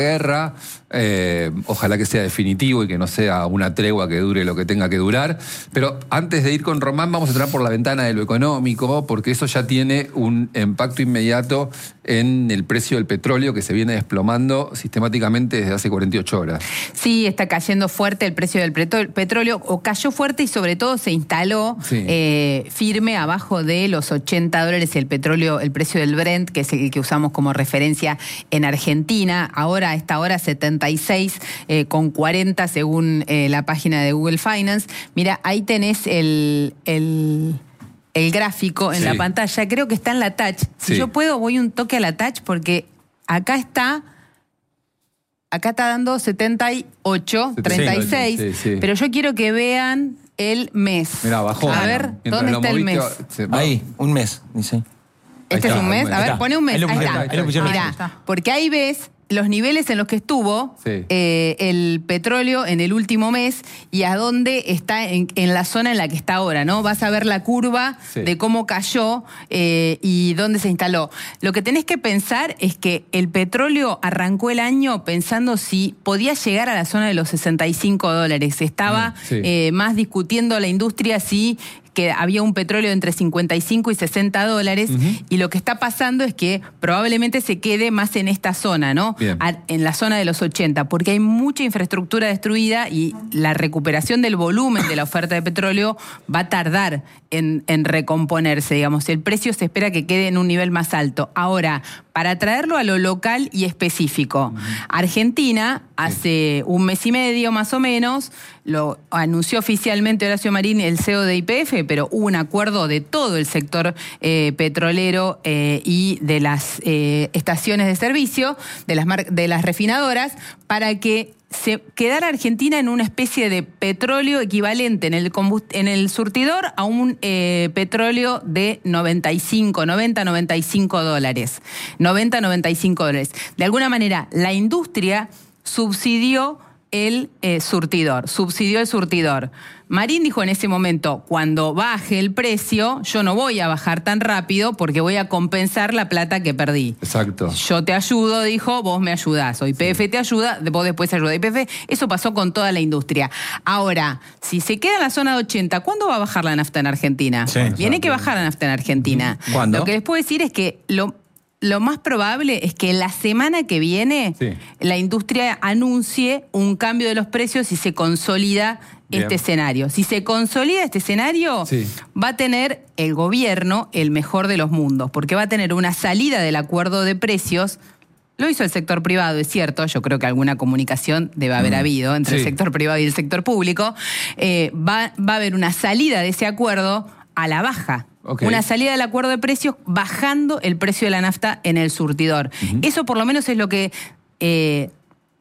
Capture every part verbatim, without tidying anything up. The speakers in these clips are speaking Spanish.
guerra, eh, ojalá que sea definitivo y que no sea una tregua que dure lo que tenga que durar. Pero antes de ir con Román, vamos a entrar por la ventana de lo económico, porque eso ya tiene un impacto inmediato en el precio del petróleo, que se viene desplomando sistemáticamente desde hace cuarenta y ocho horas. Sí, está cayendo fuerte el precio del petróleo, o cayó fuerte y sobre todo se instaló sí. eh, firme abajo de los ochenta dólares el petróleo, el precio del Brent, que es el que usamos como referencia en Argentina. Ahora a esta hora setenta y seis eh, con cuarenta según eh, la página de Google Finance. Mira, ahí tenés el, el, el gráfico en sí. la pantalla, creo que está en la touch. Si sí. yo puedo, voy un toque a la touch porque acá está, acá está dando setenta y ocho, treinta y seis, sí, sí. pero yo quiero que vean el mes. Mira, bajó. A ver, ¿dónde está el mes? Ahí, un mes, dice. Este es un mes, a ver, pone un mes, ahí está. Mirá, porque ahí ves los niveles en los que estuvo sí. eh, el petróleo en el último mes y a dónde está en, en la zona en la que está ahora, ¿no? Vas a ver la curva sí. de cómo cayó eh, y dónde se instaló. Lo que tenés que pensar es que el petróleo arrancó el año pensando si podía llegar a la zona de los sesenta y cinco dólares. Estaba sí. eh, más discutiendo la industria si que había un petróleo entre cincuenta y cinco y sesenta dólares, uh-huh. y lo que está pasando es que probablemente se quede más en esta zona, ¿no? A, en la zona de los ochenta, porque hay mucha infraestructura destruida y la recuperación del volumen de la oferta de petróleo va a tardar en, en recomponerse, digamos. El precio se espera que quede en un nivel más alto. Ahora, para traerlo a lo local y específico, uh-huh. Argentina, hace un mes y medio más o menos, lo anunció oficialmente Horacio Marín, el C E O de Y P F, pero hubo un acuerdo de todo el sector eh, petrolero eh, y de las eh, estaciones de servicio, de las, mar- de las refinadoras, para que se quedara Argentina en una especie de petróleo equivalente en el, combust- en el surtidor a un eh, petróleo de noventa y cinco, noventa, noventa y cinco dólares. noventa, noventa y cinco dólares. De alguna manera, la industria subsidió el eh, surtidor, subsidió el surtidor. Marín dijo en ese momento, cuando baje el precio, yo no voy a bajar tan rápido porque voy a compensar la plata que perdí. Exacto. Yo te ayudo, dijo, vos me ayudás. O Y P F sí. te ayuda, vos después ayudas a Y P F. Eso pasó con toda la industria. Ahora, si se queda en la zona de ochenta, ¿cuándo va a bajar la nafta en Argentina? Sí, Tiene exacto. que bajar la nafta en Argentina. ¿Cuándo? Lo que les puedo decir es que lo... Lo más probable es que la semana que viene sí. la industria anuncie un cambio de los precios y se consolida Bien. este escenario. Si se consolida este escenario, sí. va a tener el gobierno el mejor de los mundos, porque va a tener una salida del acuerdo de precios. Lo hizo el sector privado, es cierto, yo creo que alguna comunicación debe haber mm. habido entre sí. el sector privado y el sector público. Eh, va, va a haber una salida de ese acuerdo a la baja. Okay. Una salida del acuerdo de precios bajando el precio de la nafta en el surtidor. Uh-huh. Eso por lo menos es lo que eh,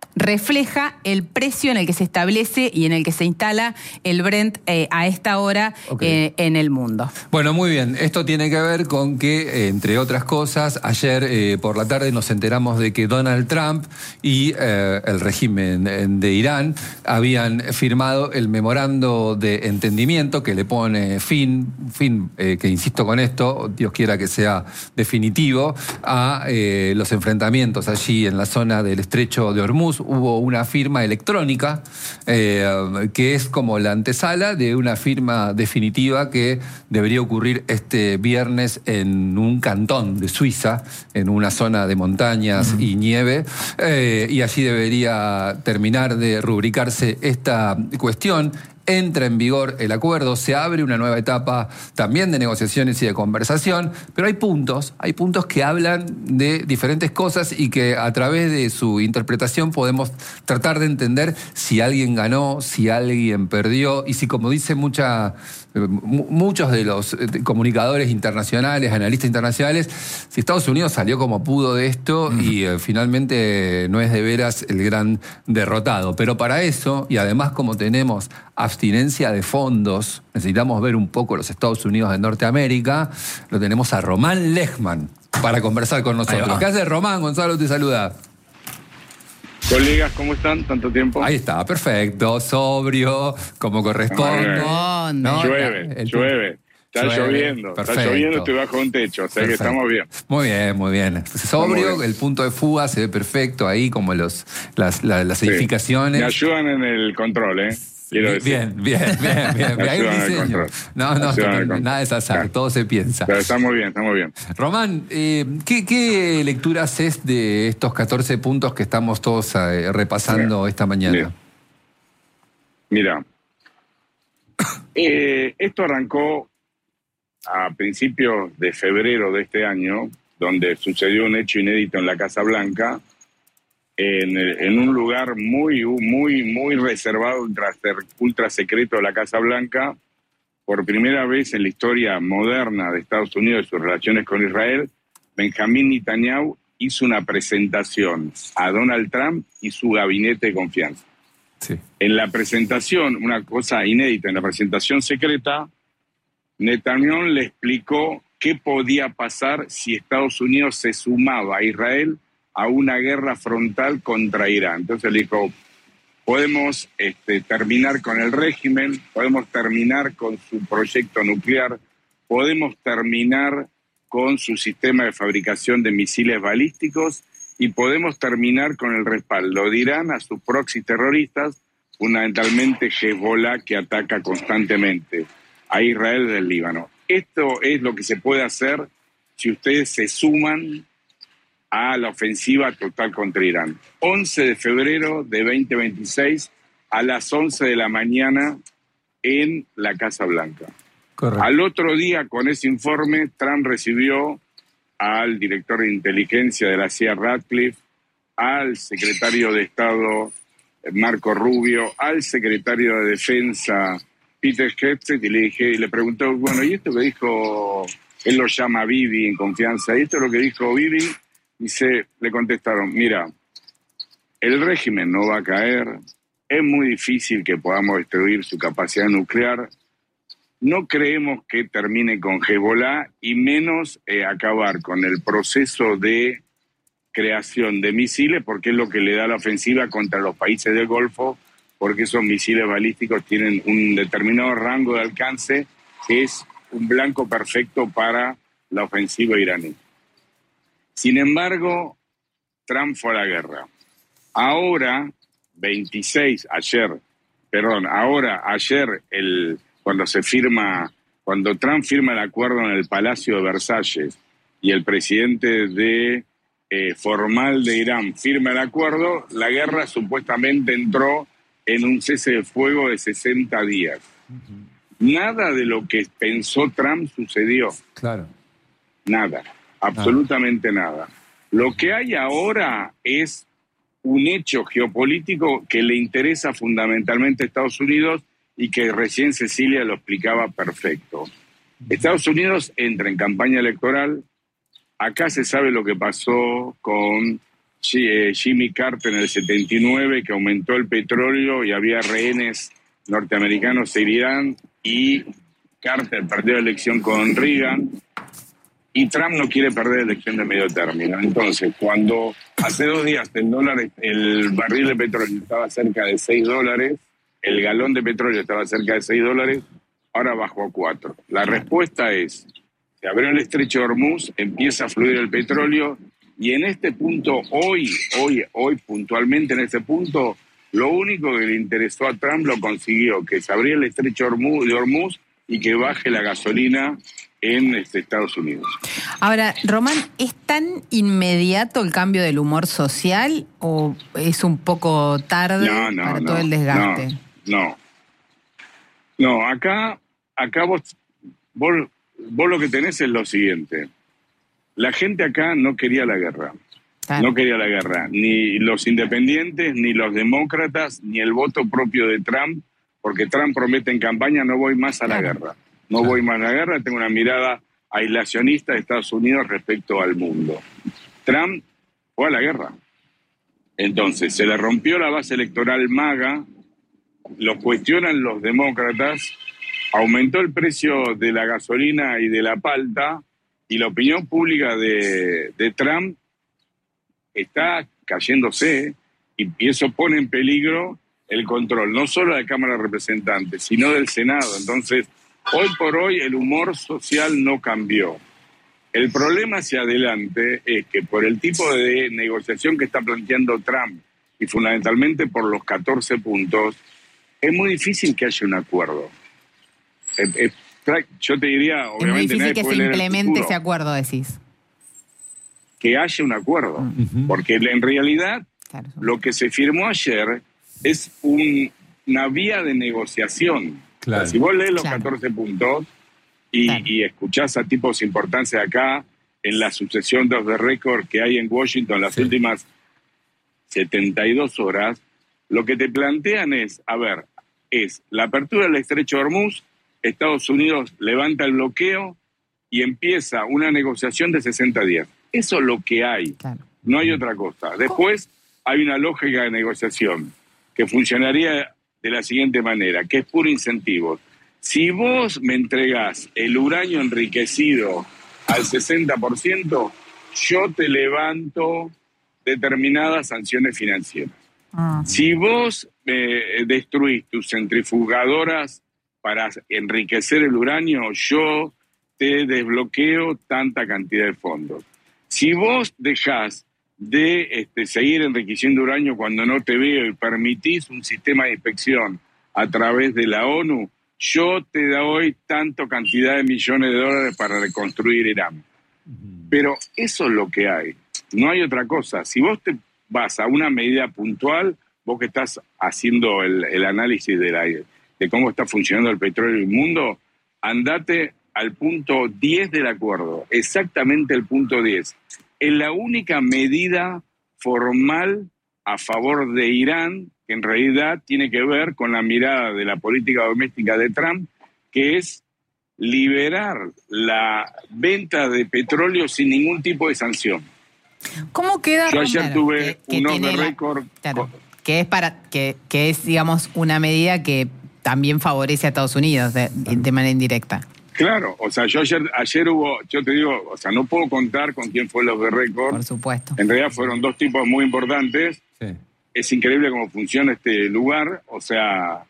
refleja el precio en el que se establece y en el que se instala el Brent eh, a esta hora okay. eh, en el mundo. Bueno, muy bien. Esto tiene que ver con que, entre otras cosas, ayer eh, por la tarde nos enteramos de que Donald Trump y eh, el régimen de Irán habían firmado el memorando de entendimiento que le pone fin, fin eh, que insisto con esto, Dios quiera que sea definitivo, a eh, los enfrentamientos allí en la zona del estrecho de Hormuz. Hubo una firma electrónica eh, que es como la antesala de una firma definitiva que debería ocurrir este viernes en un cantón de Suiza, en una zona de montañas uh-huh. y nieve, eh, y allí debería terminar de rubricarse esta cuestión. Entra en vigor el acuerdo, se abre una nueva etapa también de negociaciones y de conversación, pero hay puntos, hay puntos que hablan de diferentes cosas y que a través de su interpretación podemos tratar de entender si alguien ganó, si alguien perdió y si, como dice mucha, muchos de los comunicadores internacionales, analistas internacionales, si Estados Unidos salió como pudo de esto mm. y eh, finalmente no es de veras el gran derrotado. Pero para eso, y además como tenemos abstinencia de fondos, necesitamos ver un poco los Estados Unidos de Norteamérica, lo tenemos a Román Lechmann para conversar con nosotros. ¿Qué hace Román? Gonzalo te saluda. Colegas, ¿cómo están? ¿Tanto tiempo? Ahí está, perfecto, sobrio, como corresponde. Ah, no, llueve, el, llueve. Está lloviendo, Perfecto. está lloviendo, estoy bajo un techo, o sea perfecto. que estamos bien. Muy bien, muy bien. Sobrio, bien. El punto de fuga se ve perfecto ahí, como los las, las, las edificaciones. Sí. Me ayudan en el control, ¿eh? Quiero decir. Bien, bien, bien, bien. bien. Hay un diseño. No, no, no nada es azar, claro. Todo se piensa. Pero está muy bien, está muy bien. Román, eh, ¿qué, ¿qué lectura haces de estos catorce puntos que estamos todos eh, repasando Mira. esta mañana? Mira, eh, esto arrancó a principios de febrero de este año, donde sucedió un hecho inédito en la Casa Blanca, en, en un lugar muy, muy, muy reservado, ultra, ultra secreto de la Casa Blanca. Por primera vez en la historia moderna de Estados Unidos y sus relaciones con Israel, Benjamín Netanyahu hizo una presentación a Donald Trump y su gabinete de confianza. Sí. En la presentación, una cosa inédita, en la presentación secreta, Netanyahu le explicó qué podía pasar si Estados Unidos se sumaba a Israel a una guerra frontal contra Irán. Entonces le dijo, podemos este, terminar con el régimen, podemos terminar con su proyecto nuclear, podemos terminar con su sistema de fabricación de misiles balísticos y podemos terminar con el respaldo de Irán a sus proxies terroristas, fundamentalmente Hezbollah, que ataca constantemente a Israel del Líbano. Esto es lo que se puede hacer si ustedes se suman a la ofensiva total contra Irán. once de febrero de veinte veintiséis a las once de la mañana en la Casa Blanca. Correcto. Al otro día, con ese informe, Trump recibió al director de inteligencia de la C I A, Ratcliffe, al secretario de Estado, Marco Rubio, al secretario de Defensa, Peter Hegseth, y le dije, y le preguntó, bueno, ¿y esto que dijo? Él lo llama Bibi en confianza. ¿Y esto es lo que dijo Bibi? Y se, le contestaron, mira, el régimen no va a caer, es muy difícil que podamos destruir su capacidad nuclear, no creemos que termine con Hezbollah y menos eh, acabar con el proceso de creación de misiles, porque es lo que le da la ofensiva contra los países del Golfo, porque esos misiles balísticos tienen un determinado rango de alcance que es un blanco perfecto para la ofensiva iraní. Sin embargo, Trump fue a la guerra. Ahora, veintiséis, ayer, perdón, ahora, ayer, el, cuando se firma, cuando Trump firma el acuerdo en el Palacio de Versalles y el presidente de eh, formal de Irán firma el acuerdo, la guerra supuestamente entró en un cese de fuego de sesenta días. Uh-huh. Nada de lo que pensó Trump sucedió. Claro. Nada. Absolutamente nada. Lo que hay ahora es un hecho geopolítico que le interesa fundamentalmente a Estados Unidos y que recién Cecilia lo explicaba perfecto. Estados Unidos entra en campaña electoral. Acá se sabe lo que pasó con Jimmy Carter en el setenta y nueve, que aumentó el petróleo y había rehenes norteamericanos en Irán, y Carter perdió la elección con Reagan. Y Trump no quiere perder la elección de medio término. Entonces, cuando hace dos días el dólar, el barril de petróleo estaba cerca de seis dólares, el galón de petróleo estaba cerca de seis dólares, ahora bajó a cuatro. La respuesta es, se abrió el estrecho de Hormuz, empieza a fluir el petróleo, y en este punto, hoy, hoy, hoy, puntualmente en este punto, lo único que le interesó a Trump lo consiguió, que se abriera el estrecho de Hormuz y que baje la gasolina en este, Estados Unidos. Ahora, Román, ¿es tan inmediato el cambio del humor social o es un poco tarde no, no, para no, todo el desgaste? No, no, no acá, acá vos, vos, vos lo que tenés es lo siguiente. La gente acá no quería la guerra. Claro. No quería la guerra. Ni los independientes, ni los demócratas, ni el voto propio de Trump, porque Trump promete en campaña, no voy más a la claro. guerra. No claro. voy más a la guerra, tengo una mirada aislacionista de Estados Unidos respecto al mundo. Trump fue a la guerra. Entonces, se le rompió la base electoral MAGA, lo cuestionan los demócratas, aumentó el precio de la gasolina y de la palta, y la opinión pública de, de Trump está cayéndose, y eso pone en peligro el control, no solo de la Cámara de Representantes, sino del Senado. Entonces, Hoy por hoy el humor social no cambió. El problema hacia adelante es que por el tipo de negociación que está planteando Trump y fundamentalmente por los catorce puntos, es muy difícil que haya un acuerdo. Es, es, yo te diría, obviamente... Es muy difícil que se implemente ese acuerdo, decís. Que haya un acuerdo. Uh-huh. Porque en realidad claro, lo que se firmó ayer es un, una vía de negociación. Claro. O sea, si vos lees los claro. catorce puntos y, claro. y escuchás a tipos importantes acá en la sucesión de the record que hay en Washington las sí. últimas setenta y dos horas, lo que te plantean es, a ver, es la apertura del estrecho de Hormuz, Estados Unidos levanta el bloqueo y empieza una negociación de sesenta días. Eso es lo que hay, claro. no hay otra cosa. Después hay una lógica de negociación que funcionaría de la siguiente manera, que es puro incentivo. Si vos me entregás el uranio enriquecido al sesenta por ciento, yo te levanto determinadas sanciones financieras. Ah. Si vos eh, destruís tus centrifugadoras para enriquecer el uranio, yo te desbloqueo tanta cantidad de fondos. Si vos dejás de este, seguir enriqueciendo uranio cuando no te veo y permitís un sistema de inspección a través de la ONU, yo te doy tanta cantidad de millones de dólares para reconstruir Irán. Pero eso es lo que hay. No hay otra cosa. Si vos te vas a una medida puntual, vos que estás haciendo el, el análisis de, la, de cómo está funcionando el petróleo en el mundo, andate al punto diez del acuerdo, exactamente el punto diez. Es la única medida formal a favor de Irán que en realidad tiene que ver con la mirada de la política doméstica de Trump, que es liberar la venta de petróleo sin ningún tipo de sanción. ¿Cómo queda? Yo ayer Romero, tuve que, un que off the la, record. Claro, que es para que, que es digamos una medida que también favorece a Estados Unidos de, de manera indirecta. Claro, o sea, yo ayer ayer hubo, yo te digo, o sea, no puedo contar con quién fue el off the record. Por supuesto. En realidad fueron dos tipos muy importantes. Sí. Es increíble cómo funciona este lugar, o sea,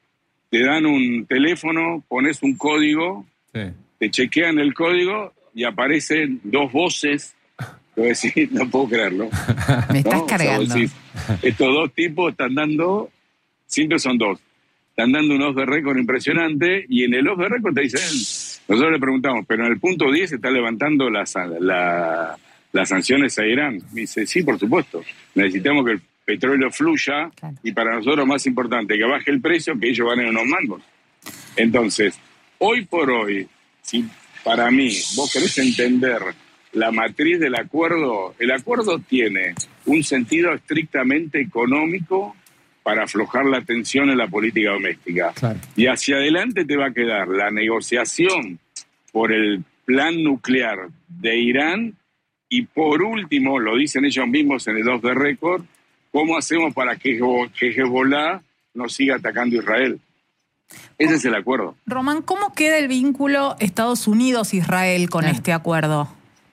te dan un teléfono, pones un código, sí. te chequean el código y aparecen dos voces. Voy a decir, no puedo creerlo. Me estás ¿no? cargando. O sea, decís, estos dos tipos están dando, siempre son dos, están dando un off the record impresionante y en el off the record te dicen, nosotros le preguntamos, pero en el punto diez se está levantando las, la, las sanciones a Irán. Me dice, sí, por supuesto, necesitamos que el petróleo fluya claro. y para nosotros más importante que baje el precio, que ellos ganen unos mangos. Entonces, hoy por hoy, si para mí vos querés entender la matriz del acuerdo, el acuerdo tiene un sentido estrictamente económico para aflojar la tensión en la política doméstica. Claro. Y hacia adelante te va a quedar la negociación por el plan nuclear de Irán y por último, lo dicen ellos mismos en el off the record, ¿cómo hacemos para que Hezbollah no siga atacando a Israel? Ese es el acuerdo. Román, ¿cómo queda el vínculo Estados Unidos-Israel con claro. este acuerdo?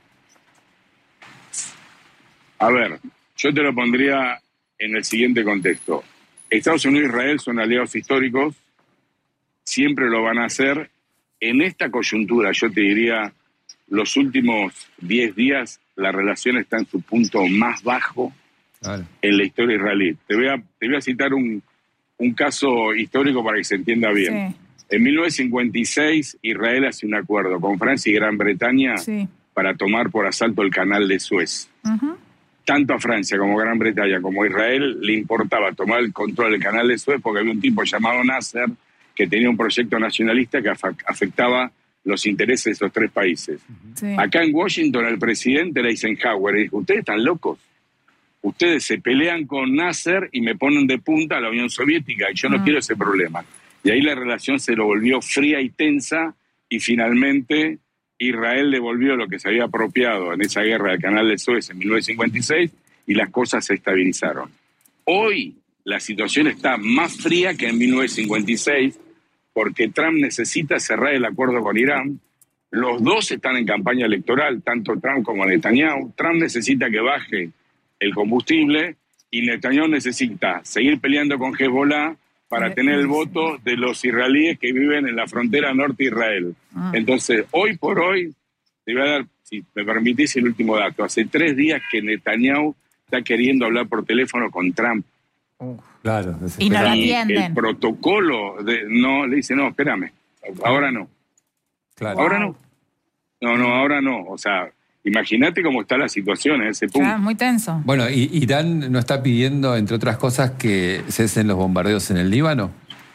A ver, yo te lo pondría en el siguiente contexto. Estados Unidos e Israel son aliados históricos, siempre lo van a hacer. En esta coyuntura, yo te diría, los últimos diez días, la relación está en su punto más bajo vale. en la historia israelí. Te voy a, te voy a citar un, un caso histórico para que se entienda bien. Sí. En mil novecientos cincuenta y seis, Israel hace un acuerdo con Francia y Gran Bretaña sí. para tomar por asalto el canal de Suez. Uh-huh. Tanto a Francia como a Gran Bretaña como a Israel le importaba tomar el control del canal de Suez porque había un tipo llamado Nasser que tenía un proyecto nacionalista que afectaba los intereses de esos tres países. Sí. Acá en Washington el presidente Eisenhower dijo, ustedes están locos, ustedes se pelean con Nasser y me ponen de punta a la Unión Soviética y yo no uh-huh. quiero ese problema. Y ahí la relación se lo volvió fría y tensa y finalmente Israel devolvió lo que se había apropiado en esa guerra del canal de Suez en mil novecientos cincuenta y seis y las cosas se estabilizaron. Hoy la situación está más fría que en mil novecientos cincuenta y seis porque Trump necesita cerrar el acuerdo con Irán. Los dos están en campaña electoral, tanto Trump como Netanyahu. Trump necesita que baje el combustible y Netanyahu necesita seguir peleando con Hezbollah para tener el voto de los israelíes que viven en la frontera norte de Israel. Ah. Entonces, hoy por hoy, te voy a dar, si me permitís, el último dato. Hace tres días que Netanyahu está queriendo hablar por teléfono con Trump. Uh, claro. Y no lo atienden. El protocolo, de, no, le dice, no, espérame, ahora no. Claro. Ahora no. No, no, ahora no. O sea, imagínate cómo está la situación en ese punto. Claro, muy tenso. Bueno, ¿y Irán no está pidiendo, entre otras cosas, que cesen los bombardeos en el Líbano?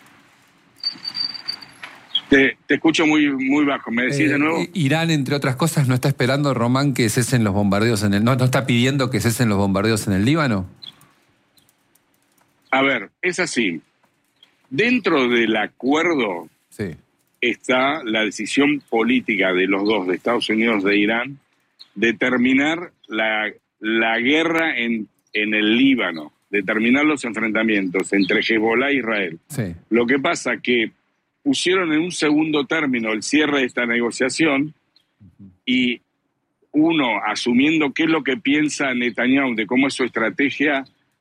Te, te escucho muy, muy bajo. ¿Me decís eh, de nuevo? Irán, entre otras cosas, ¿no está esperando, Román, que cesen los bombardeos en el... ¿No, no está pidiendo que cesen los bombardeos en el Líbano? A ver, es así. Dentro del acuerdo sí. está la decisión política de los dos, de Estados Unidos e Irán, de terminar la, la guerra en, en el Líbano, de terminar los enfrentamientos entre Hezbollah e Israel. Sí. Lo que pasa que pusieron en un segundo término el cierre de esta negociación uh-huh. y uno, asumiendo qué es lo que piensa Netanyahu de cómo es su estrategia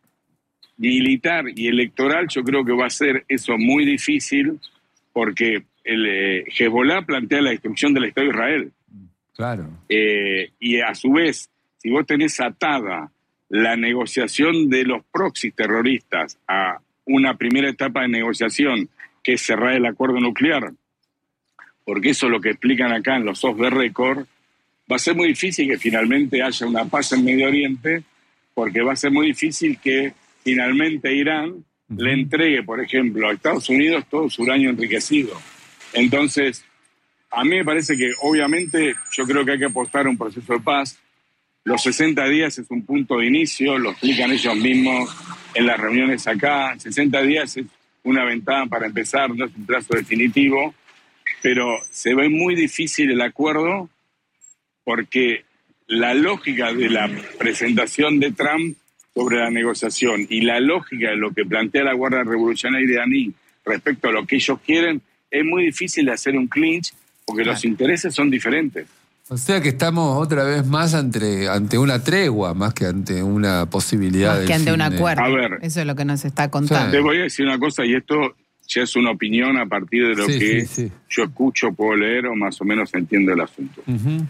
militar y electoral, yo creo que va a ser eso muy difícil porque el eh, Hezbollah plantea la destrucción del Estado de Israel. Claro. Eh, y a su vez, si vos tenés atada la negociación de los proxies terroristas a una primera etapa de negociación que es cerrar el acuerdo nuclear, porque eso es lo que explican acá en los off the record, va a ser muy difícil que finalmente haya una paz en Medio Oriente, porque va a ser muy difícil que finalmente Irán uh-huh. le entregue, por ejemplo, a Estados Unidos todo su uranio enriquecido. Entonces, a mí me parece que, obviamente, yo creo que hay que apostar a un proceso de paz. Los sesenta días es un punto de inicio, lo explican ellos mismos en las reuniones acá. sesenta días es una ventana para empezar, no es un plazo definitivo, pero se ve muy difícil el acuerdo porque la lógica de la presentación de Trump sobre la negociación y la lógica de lo que plantea la Guardia Revolucionaria iraní respecto a lo que ellos quieren, es muy difícil de hacer un clinch porque claro. los intereses son diferentes. O sea que estamos otra vez más ante, ante una tregua, más que ante una posibilidad. Más que ante un acuerdo. A ver, eso es lo que nos está contando. Te voy a decir una cosa, y esto ya es una opinión a partir de lo sí, que sí, sí. yo escucho, puedo leer o más o menos entiendo el asunto. Uh-huh.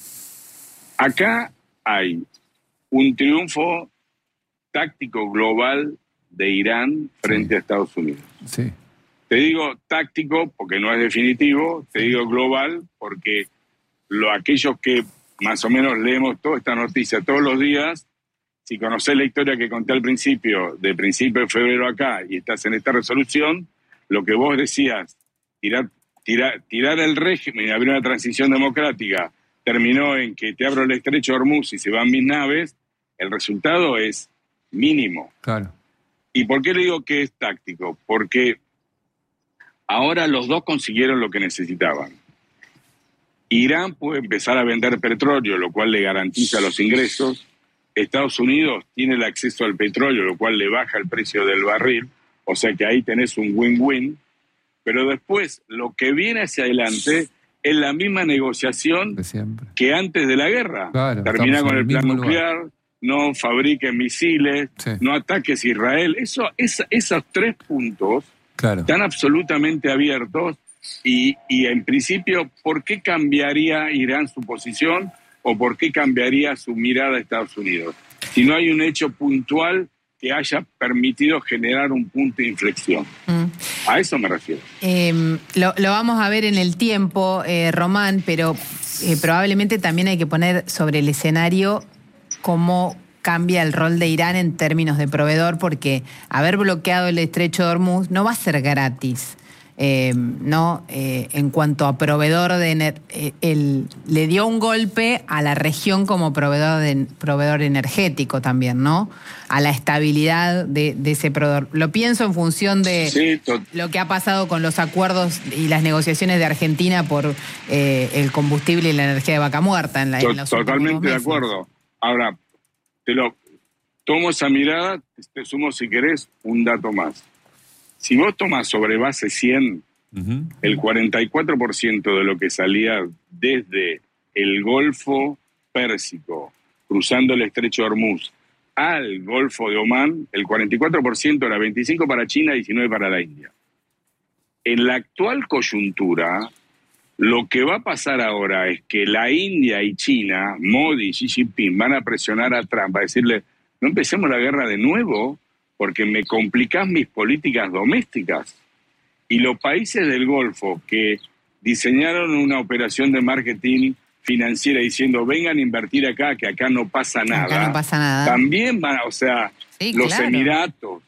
Acá hay un triunfo táctico global de Irán frente sí. a Estados Unidos. Sí. Te digo táctico porque no es definitivo, te digo global porque lo, aquellos que más o menos leemos toda esta noticia todos los días, si conocés la historia que conté al principio, de principio de febrero acá, y estás en esta resolución, lo que vos decías, tirar, tirar, tirar el régimen y abrir una transición democrática, terminó en que te abro el estrecho de Hormuz y se van mis naves, el resultado es mínimo. Claro. ¿Y por qué le digo que es táctico? Porque ahora los dos consiguieron lo que necesitaban. Irán puede empezar a vender petróleo, lo cual le garantiza los ingresos. Estados Unidos tiene el acceso al petróleo, lo cual le baja el precio del barril. O sea que ahí tenés un win-win. Pero después, lo que viene hacia adelante es la misma negociación que antes de la guerra. Claro, termina con el, el plan nuclear, lugar. No fabriquen misiles, sí. no ataques a Israel. Eso, es, esos tres puntos claro. están absolutamente abiertos y, y en principio, ¿por qué cambiaría Irán su posición o por qué cambiaría su mirada a Estados Unidos? Si no hay un hecho puntual que haya permitido generar un punto de inflexión. Mm. A eso me refiero. Eh, lo, lo vamos a ver en el tiempo, eh, Román, pero eh, probablemente también hay que poner sobre el escenario cómo cambia el rol de Irán en términos de proveedor, porque haber bloqueado el estrecho de Hormuz no va a ser gratis. Eh, no, eh, en cuanto a proveedor de ener- eh, el, le dio un golpe a la región como proveedor de, proveedor energético también, ¿no? A la estabilidad de, de ese proveedor. Lo pienso en función de sí, to- lo que ha pasado con los acuerdos y las negociaciones de Argentina por eh, el combustible y la energía de Vaca Muerta en la to- en los Totalmente de meses. acuerdo. Ahora, te lo tomo esa mirada, te sumo si querés un dato más. Si vos tomás sobre base cien, uh-huh. el cuarenta y cuatro por ciento de lo que salía desde el Golfo Pérsico, cruzando el estrecho de Hormuz, al Golfo de Omán, el cuarenta y cuatro por ciento era veinticinco para China y diecinueve para la India. En la actual coyuntura, lo que va a pasar ahora es que la India y China, Modi y Xi Jinping, van a presionar a Trump a decirle, no empecemos la guerra de nuevo porque me complicás mis políticas domésticas. Y los países del Golfo que diseñaron una operación de marketing financiera diciendo vengan a invertir acá, que acá no pasa nada. Acá no pasa nada. También van, o sea, sí, los claro. Emiratos,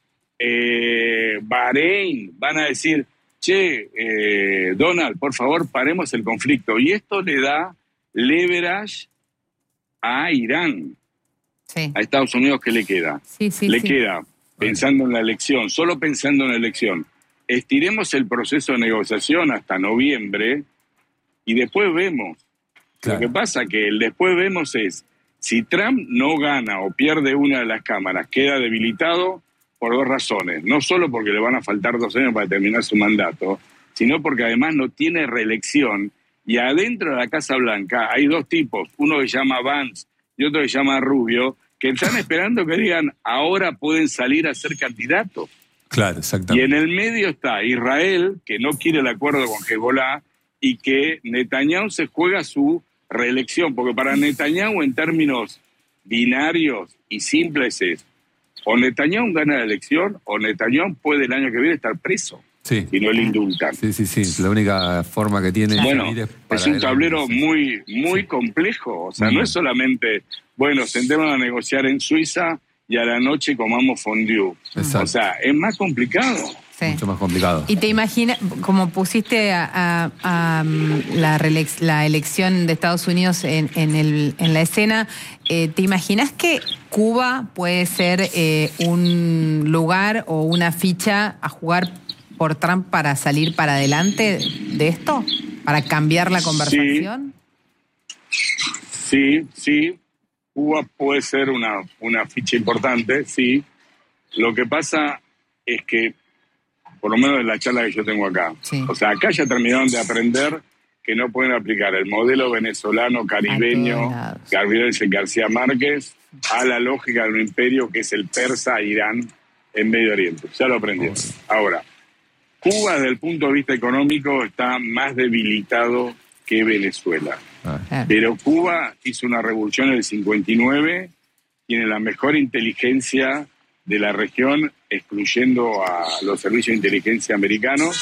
eh, Bahrein, van a decir, che, eh, Donald, por favor, paremos el conflicto. Y esto le da leverage a Irán. Sí. A Estados Unidos, ¿qué le queda? Sí, sí, le sí. queda, pensando en la elección, solo pensando en la elección, estiremos el proceso de negociación hasta noviembre y después vemos. Claro. Lo que pasa que el después vemos es, si Trump no gana o pierde una de las cámaras, queda debilitado por dos razones. No solo porque le van a faltar dos años para terminar su mandato, sino porque además no tiene reelección. Y adentro de la Casa Blanca hay dos tipos, uno que se llama Vance y otro que se llama Rubio, que están esperando que digan, ahora pueden salir a ser candidatos. Claro, exactamente. Y en el medio está Israel, que no quiere el acuerdo con Hezbollah, y que Netanyahu se juega su reelección, porque para Netanyahu en términos binarios y simples es, o Netanyahu gana la elección, o Netanyahu puede el año que viene estar preso, sí. si no le indultan. Sí, sí, sí, la única forma que tiene... Bueno, es, es un él, tablero sí. muy, muy sí. complejo, o sea, mm. no es solamente, bueno, sentémonos a negociar en Suiza y a la noche comamos fondue. Exacto. O sea, es más complicado. Sí. Mucho más complicado. Y te imaginas, como pusiste a, a, a la, reelec- la elección de Estados Unidos en, en, el, en la escena, eh, ¿te imaginas que Cuba puede ser eh, un lugar o una ficha a jugar por Trump para salir para adelante de esto? ¿Para cambiar la conversación? Sí, sí, sí. Cuba puede ser una, una ficha importante, sí. Lo que pasa es que, por lo menos en la charla que yo tengo acá, sí. o sea, acá ya terminaron de aprender que no pueden aplicar el modelo venezolano, caribeño, Gabriel García Márquez, a la lógica de un imperio que es el persa, Irán, en Medio Oriente. Ya lo aprendieron. Ahora, Cuba, desde el punto de vista económico, está más debilitado que Venezuela. Ah. Pero Cuba hizo una revolución en el cincuenta y nueve, tiene la mejor inteligencia de la región, excluyendo a los servicios de inteligencia americanos,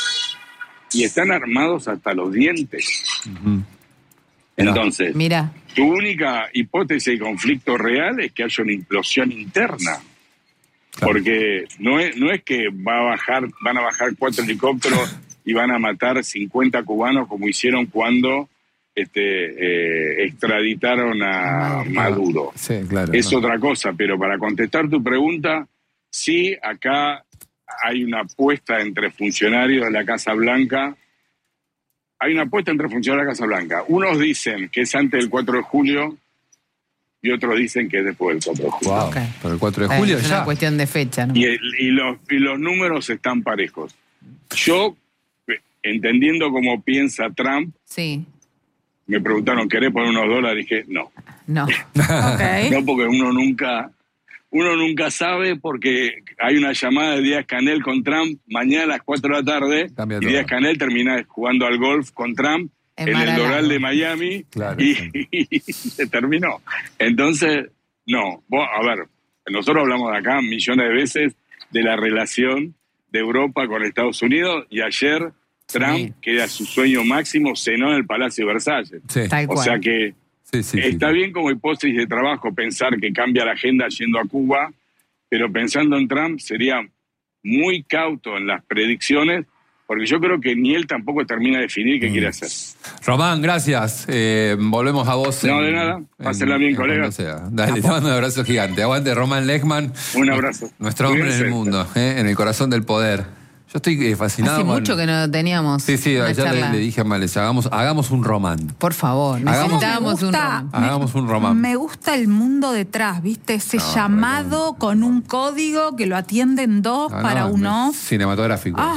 y están armados hasta los dientes. Uh-huh. Entonces, Mira. tu única hipótesis de conflicto real es que haya una implosión interna. Claro. Porque no es, no es que va a bajar, van a bajar cuatro helicópteros y van a matar cincuenta cubanos como hicieron cuando este, eh, extraditaron a Maduro. Sí, claro, es no. otra cosa, pero para contestar tu pregunta, sí, acá hay una apuesta entre funcionarios de la Casa Blanca. Hay una apuesta entre funcionarios de la Casa Blanca. Unos dicen que es antes del cuatro de julio y otros dicen que es después del cuatro de julio. Wow. Okay. Pero el cuatro de julio es ya. Es una cuestión de fecha, ¿no? Y, el, y, los, y los números están parejos. Yo, entendiendo cómo piensa Trump, sí. me preguntaron, ¿querés poner unos dólares? Dije, no. No. Okay. No, porque uno nunca, uno nunca sabe, porque hay una llamada de Díaz Canel con Trump mañana a las cuatro de la tarde. Cambia y todo. Díaz Canel termina jugando al golf con Trump en, en el Doral de Miami. Claro, y, sí. y se terminó. Entonces, no. Vos, a ver, nosotros hablamos de acá millones de veces de la relación de Europa con Estados Unidos, y ayer Trump, sí. que era su sueño máximo, cenó en el Palacio de Versalles. Sí. O sea que sí, sí, está sí. bien como hipótesis de trabajo pensar que cambia la agenda yendo a Cuba, pero pensando en Trump sería muy cauto en las predicciones, porque yo creo que ni él tampoco termina de definir qué mm. quiere hacer. Román, gracias. Eh, volvemos a vos. No, en, de nada. Pásenla bien, colegas. Dale, te mando un abrazo gigante. Aguante, Román Lechman. Un abrazo. Nuestro hombre en el mundo, eh, en el corazón del poder. Yo estoy eh, fascinado. Hace con... mucho que no teníamos. Sí, sí, ayer le, le dije a Males, hagamos, hagamos un román. Por favor, necesitamos un román. Hagamos un román. Me gusta el mundo detrás, ¿viste? Ese no, llamado no, con un código que lo atienden dos no, para no, un off. Cinematográfico. Ah,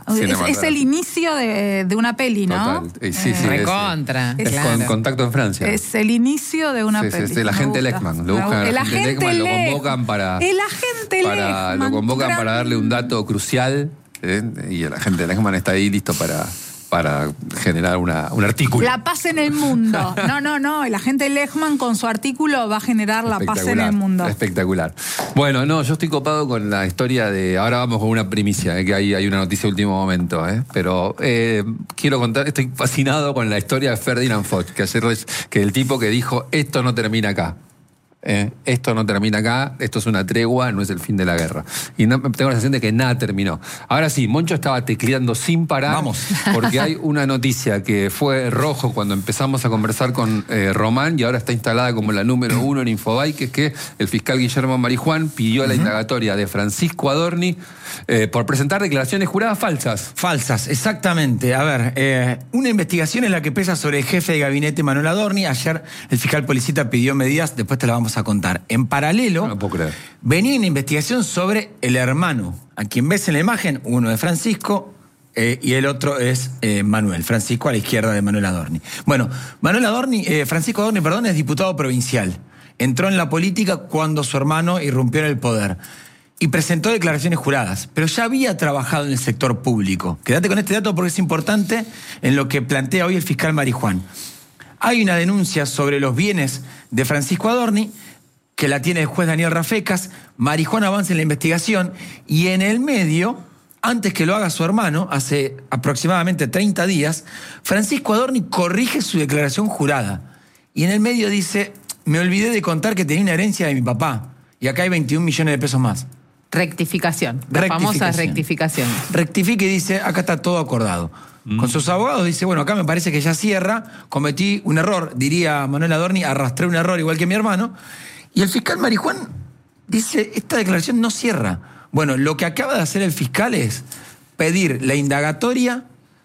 Es, es el inicio de, de una peli, ¿no? Total. Sí, sí, eh, Recontra. Es, es claro. Con Contacto en Francia. Es el inicio de una sí, peli. Sí, sí, el agente Lechman. Lo buscan el al agente Lechman, Lech, lo convocan para... El agente para, Lechman. Lo convocan gran... para darle un dato crucial, ¿eh? Y el agente Lechman está ahí listo para... para generar una, un artículo. La paz en el mundo. No, no, no. El agente Lechman con su artículo va a generar la paz en el mundo. Espectacular. Bueno, no, yo estoy copado con la historia de... Ahora vamos con una primicia, ¿eh? Que hay, hay una noticia de último momento, ¿eh? Pero eh, quiero contar, estoy fascinado con la historia de Ferdinand Foch, que ayer que el tipo que dijo, esto no termina acá. Eh, esto no termina acá, esto es una tregua, no es el fin de la guerra. Y no, tengo la sensación de que nada terminó. Ahora sí, Moncho estaba tecleando sin parar. Vamos. Porque hay una noticia que fue rojo cuando empezamos a conversar con eh, Román y ahora está instalada como la número uno en Infobae, que es que el fiscal Guillermo Marijuán pidió la uh-huh. indagatoria de Francisco Adorni eh, por presentar declaraciones juradas falsas. Falsas, exactamente. A ver, eh, una investigación en la que pesa sobre el jefe de gabinete Manuel Adorni. Ayer el fiscal Policita pidió medidas, después te la vamos a contar. En paralelo, no puedo creer. venía una investigación sobre el hermano, a quien ves en la imagen, uno de Francisco eh, y el otro es eh, Manuel, Francisco a la izquierda de Manuel Adorni. Bueno, Manuel Adorni, eh, Francisco Adorni, perdón, es diputado provincial. Entró en la política cuando su hermano irrumpió en el poder y presentó declaraciones juradas, pero ya había trabajado en el sector público. Quédate con este dato porque es importante en lo que plantea hoy el fiscal Marijuán. Hay una denuncia sobre los bienes de Francisco Adorni, que la tiene el juez Daniel Rafecas. Marijuán avanza en la investigación y en el medio, antes que lo haga su hermano, hace aproximadamente treinta días, Francisco Adorni corrige su declaración jurada. Y en el medio dice, me olvidé de contar que tenía una herencia de mi papá y acá hay veintiún millones de pesos más. Rectificación, la rectificación. famosa rectificación. Rectifica y dice, acá está todo acordado. Mm. Con sus abogados dice, bueno, acá me parece que ya cierra, cometí un error, diría Manuel Adorni, arrastré un error igual que mi hermano. Y el fiscal Marijuán dice, esta declaración no cierra. Bueno, lo que acaba de hacer el fiscal es pedir la indagatoria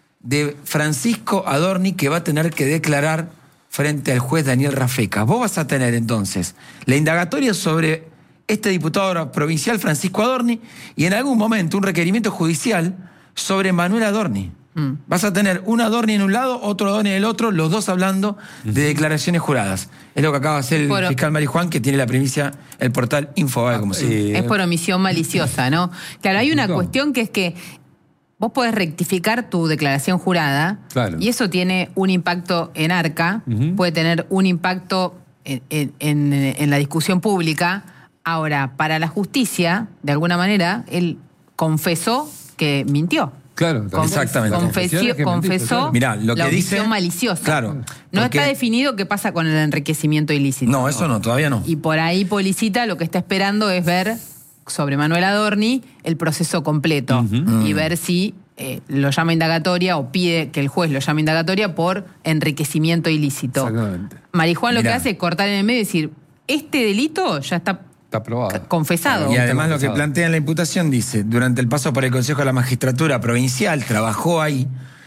de Francisco Adorni, que va a tener que declarar frente al juez Daniel Rafecas. Vos vas a tener entonces la indagatoria sobre este diputado provincial Francisco Adorni y en algún momento un requerimiento judicial sobre Manuel Adorni. Mm. Vas a tener un Adorni en un lado, otro Adorni en el otro, los dos hablando de declaraciones juradas. Es lo que acaba de hacer el por, fiscal Marijuán, que tiene la primicia, el portal Infobae, como se Es por omisión maliciosa, ¿no? Claro, hay una cuestión que es que vos podés rectificar tu declaración jurada, claro, y eso tiene un impacto en Arca, uh-huh. puede tener un impacto en, en, en, en la discusión pública. Ahora, para la justicia, de alguna manera, él confesó que mintió. Claro, Con, exactamente. Confesó, confesó mentiste, claro. Mirá, lo la que omisión dice, maliciosa. Claro. No está definido qué pasa con el enriquecimiento ilícito. No, eso no, todavía no. Y por ahí Policita lo que está esperando es ver sobre Manuel Adorni el proceso completo uh-huh. y ver si eh, lo llama indagatoria o pide que el juez lo llame indagatoria por enriquecimiento ilícito. Exactamente. Marijuán lo Mirá. que hace es cortar en el medio y decir, este delito ya está... Está probado. Confesado. Y además confesado. Lo que plantea en la imputación dice, durante el paso por el Consejo de la Magistratura Provincial, trabajó ahí,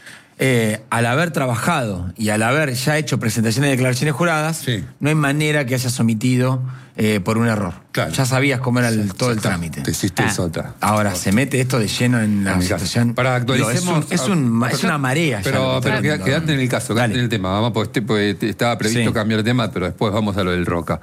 eh, al haber trabajado y al haber ya hecho presentaciones de declaraciones juradas, sí. no hay manera que hayas omitido eh, por un error. Claro. Ya sabías cómo era el, todo el trámite. Te hiciste ah. sota. Ahora, otra. se mete esto de lleno en la situación. Para actualicemos. Es, un, es, un, es una marea. Pero, pero quedate, quedate en el caso, quedate en el tema. Vamos, porque, porque estaba previsto sí. cambiar de tema, pero después vamos a lo del Roca.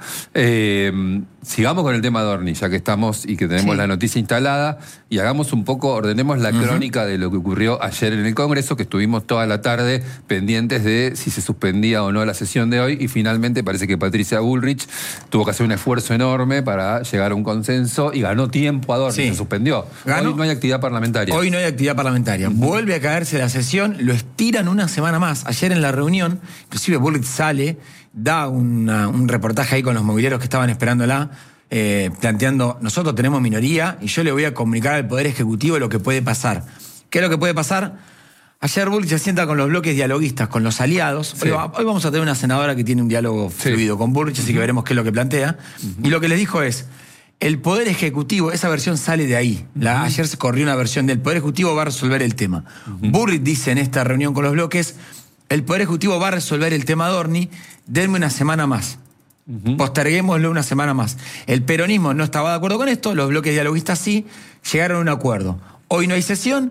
Eh, sigamos con el tema de Adorni, ya que estamos y que tenemos sí. la noticia instalada, y hagamos un poco, ordenemos la uh-huh. crónica de lo que ocurrió ayer en el Congreso, que estuvimos toda la tarde pendientes de si se suspendía o no la sesión de hoy, y finalmente parece que Patricia Bullrich tuvo que hacer un esfuerzo enorme para llegar a un consenso y ganó tiempo a Adorni, sí. se suspendió. Ganó. Hoy no hay actividad parlamentaria. Hoy no hay actividad parlamentaria. Uh-huh. Vuelve a caerse la sesión, lo estiran una semana más. Ayer en la reunión, inclusive Bullrich sale, da una, un reportaje ahí con los mobileros que estaban esperándola, eh, planteando, nosotros tenemos minoría y yo le voy a comunicar al Poder Ejecutivo lo que puede pasar. ¿Qué es lo que puede pasar? Ayer Bullrich se sienta con los bloques dialoguistas, con los aliados. Sí. Hoy, hoy vamos a tener una senadora que tiene un diálogo sí. fluido con Bullrich, así uh-huh. que veremos qué es lo que plantea. Uh-huh. Y lo que les dijo es, el Poder Ejecutivo, esa versión sale de ahí. La, uh-huh. Ayer se corrió una versión del Poder Ejecutivo, va a resolver el tema. Uh-huh. Bullrich dice en esta reunión con los bloques, el Poder Ejecutivo va a resolver el tema Adorni, denme una semana más. Uh-huh. Posterguémoslo una semana más. El peronismo no estaba de acuerdo con esto, los bloques dialoguistas sí, llegaron a un acuerdo. Hoy no hay sesión,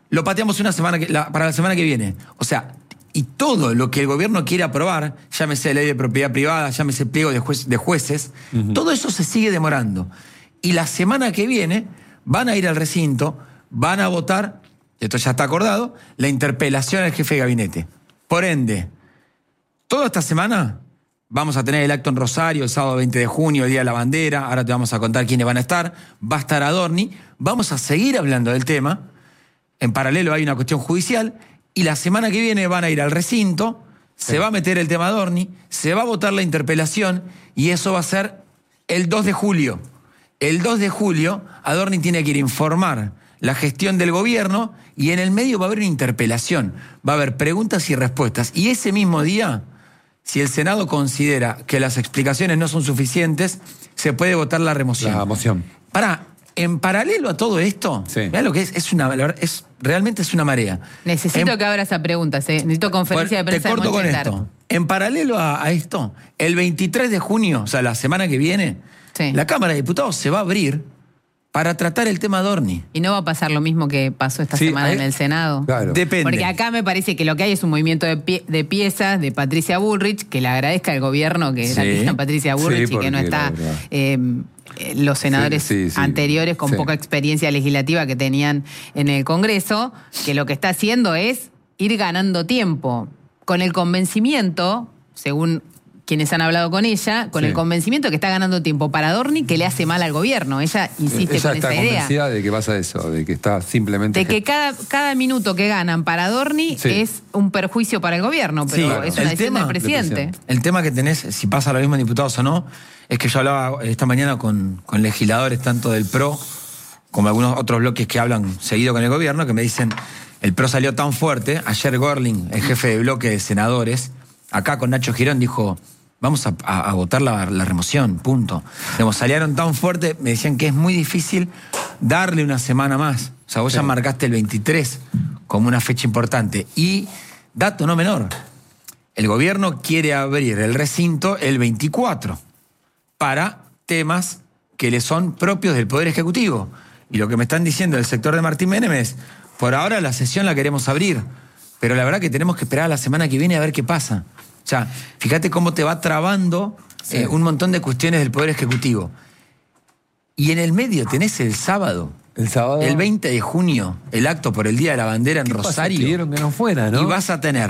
lo pateamos una semana que, la, para la semana que viene. O sea, y todo lo que el gobierno quiere aprobar, llámese ley de propiedad privada, llámese pliego de, juez, de jueces, uh-huh. todo eso se sigue demorando. Y la semana que viene van a ir al recinto, van a votar, esto ya está acordado, la interpelación al jefe de gabinete. Por ende, toda esta semana vamos a tener el acto en Rosario, el sábado veinte de junio, el Día de la Bandera, ahora te vamos a contar quiénes van a estar, va a estar Adorni, vamos a seguir hablando del tema, en paralelo hay una cuestión judicial, y la semana que viene van a ir al recinto, sí. se va a meter el tema Adorni, se va a votar la interpelación, y eso va a ser el dos de julio. El dos de julio, Adorni tiene que ir a informar la gestión del gobierno, y en el medio va a haber una interpelación, va a haber preguntas y respuestas, y ese mismo día, si el Senado considera que las explicaciones no son suficientes, se puede votar la remoción. La moción. Para, en paralelo a todo esto, sí. mirá lo que es, es una, es, realmente es una marea. Necesito en, que abra esa pregunta, ¿sí? Necesito conferencia de prensa. Te corto con esto. En paralelo a, a esto, el veintitrés de junio, o sea, la semana que viene, sí. la Cámara de Diputados se va a abrir para tratar el tema Adorni. ¿Y no va a pasar lo mismo que pasó esta sí, semana hay, en el Senado? Claro. Depende. Porque acá me parece que lo que hay es un movimiento de, pie, de piezas de Patricia Bullrich, que le agradezca al gobierno que sí. ratifican Patricia Bullrich sí, y que no está eh, los senadores sí, sí, sí. anteriores con sí. poca experiencia legislativa que tenían en el Congreso, que lo que está haciendo es ir ganando tiempo con el convencimiento, según quienes han hablado con ella, con sí. el convencimiento que está ganando tiempo para Adorni, que le hace mal al gobierno. Ella insiste ella con esa idea. Ella está convencida de que pasa eso, de que está simplemente... De que cada, cada minuto que ganan para Adorni sí. es un perjuicio para el gobierno, pero sí, claro. es una el decisión tema, del presidente. El tema que tenés, si pasa lo mismo en diputados o no, es que yo hablaba esta mañana con, con legisladores tanto del P R O como algunos otros bloques que hablan seguido con el gobierno, que me dicen, el P R O salió tan fuerte, ayer Görling, el jefe de bloque de senadores, acá con Nacho Girón dijo... Vamos a, a, a votar la, la remoción, punto. Digamos, salieron tan fuerte, me decían que es muy difícil darle una semana más. O sea, vos sí. ya marcaste el veintitrés como una fecha importante. Y, dato no menor, el gobierno quiere abrir el recinto el veinticuatro para temas que le son propios del Poder Ejecutivo. Y lo que me están diciendo del sector de Martín Menem es, por ahora la sesión la queremos abrir, pero la verdad que tenemos que esperar a la semana que viene a ver qué pasa. O sea, fíjate cómo te va trabando sí. eh, un montón de cuestiones del Poder Ejecutivo. Y en el medio tenés el sábado, el sábado, el veinte de junio, el acto por el Día de la Bandera en Rosario. Pidieron que no fuera, ¿no? Y vas a tener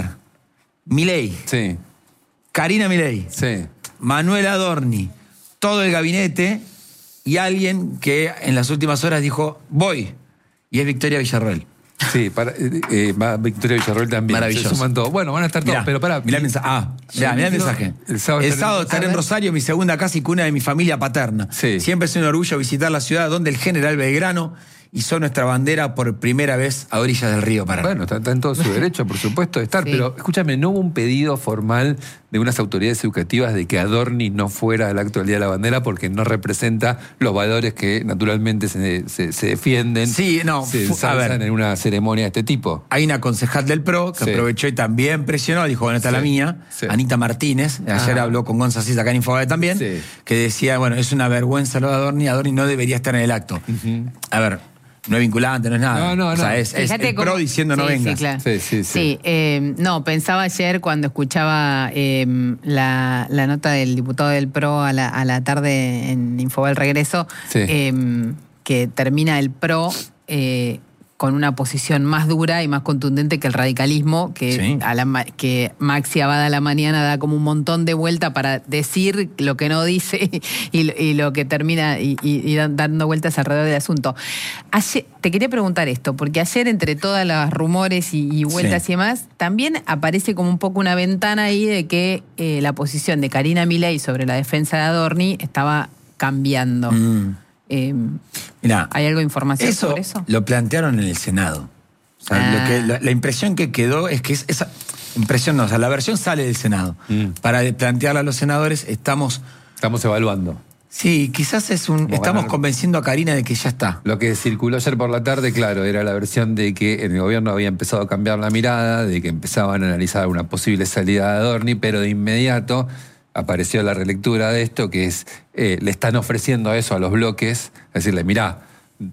Milei, sí. Karina Milei, sí. Manuel Adorni, todo el gabinete y alguien que en las últimas horas dijo, voy, y es Victoria Villarroel. Sí, para, eh, va Victoria Villarroel también. Maravilloso. Se suman todos. Bueno, van a estar todos, mirá, pero pará. Mirá el mensaje. Ah, mirá, mirá el mensaje. El sábado, el sábado estaré en Rosario, mi segunda casa y cuna de mi familia paterna. Sí. Siempre es un orgullo visitar la ciudad donde el general Belgrano hizo nuestra bandera por primera vez a orillas del río Paraná. Bueno, está, está en todo su derecho, por supuesto, de estar. Sí. Pero escúchame, ¿no hubo un pedido formal de unas autoridades educativas de que Adorni no fuera al acto del Día de la Bandera porque no representa los valores que naturalmente se, se, se defienden, sí, no, se ensalzan en una ceremonia de este tipo? Hay una concejal del P R O que sí. aprovechó y también presionó, dijo, bueno, esta es sí. la mía, sí. Anita Martínez, ayer ah. habló con Gonza Cis acá en Infobae también, sí. que decía, bueno, es una vergüenza lo de Adorni, Adorni no debería estar en el acto. Uh-huh. A ver, no es vinculante, no es nada. No, no, no. O sea, es, es el P R O diciendo sí, no vengas. Sí, claro. sí, sí, sí. sí eh, no, pensaba ayer cuando escuchaba eh, la, la nota del diputado del P R O a la, a la tarde en Infobae El Regreso, sí. eh, que termina el P R O eh, con una posición más dura y más contundente que el radicalismo, que, sí. a la, que Maxi Abad a la mañana da como un montón de vuelta para decir lo que no dice y, y lo que termina y, y, y dando vueltas alrededor del asunto. Ayer, te quería preguntar esto, porque ayer entre todas las rumores y, y vueltas sí. y demás, también aparece como un poco una ventana ahí de que eh, la posición de Karina Milei sobre la defensa de Adorni estaba cambiando. Mm. Eh, Mirá, ¿hay algo de información eso sobre eso? Lo plantearon en el Senado. O sea, ah. lo que, la, la impresión que quedó es que es, esa impresión no, o sea, la versión sale del Senado. Mm. Para plantearla a los senadores estamos... Estamos evaluando. Sí, quizás es un... Como estamos ganar. convenciendo a Karina de que ya está. Lo que circuló ayer por la tarde, claro, era la versión de que en el gobierno había empezado a cambiar la mirada, de que empezaban a analizar una posible salida de Adorni, pero de inmediato apareció la relectura de esto, que es, eh, le están ofreciendo eso a los bloques, decirle, mirá,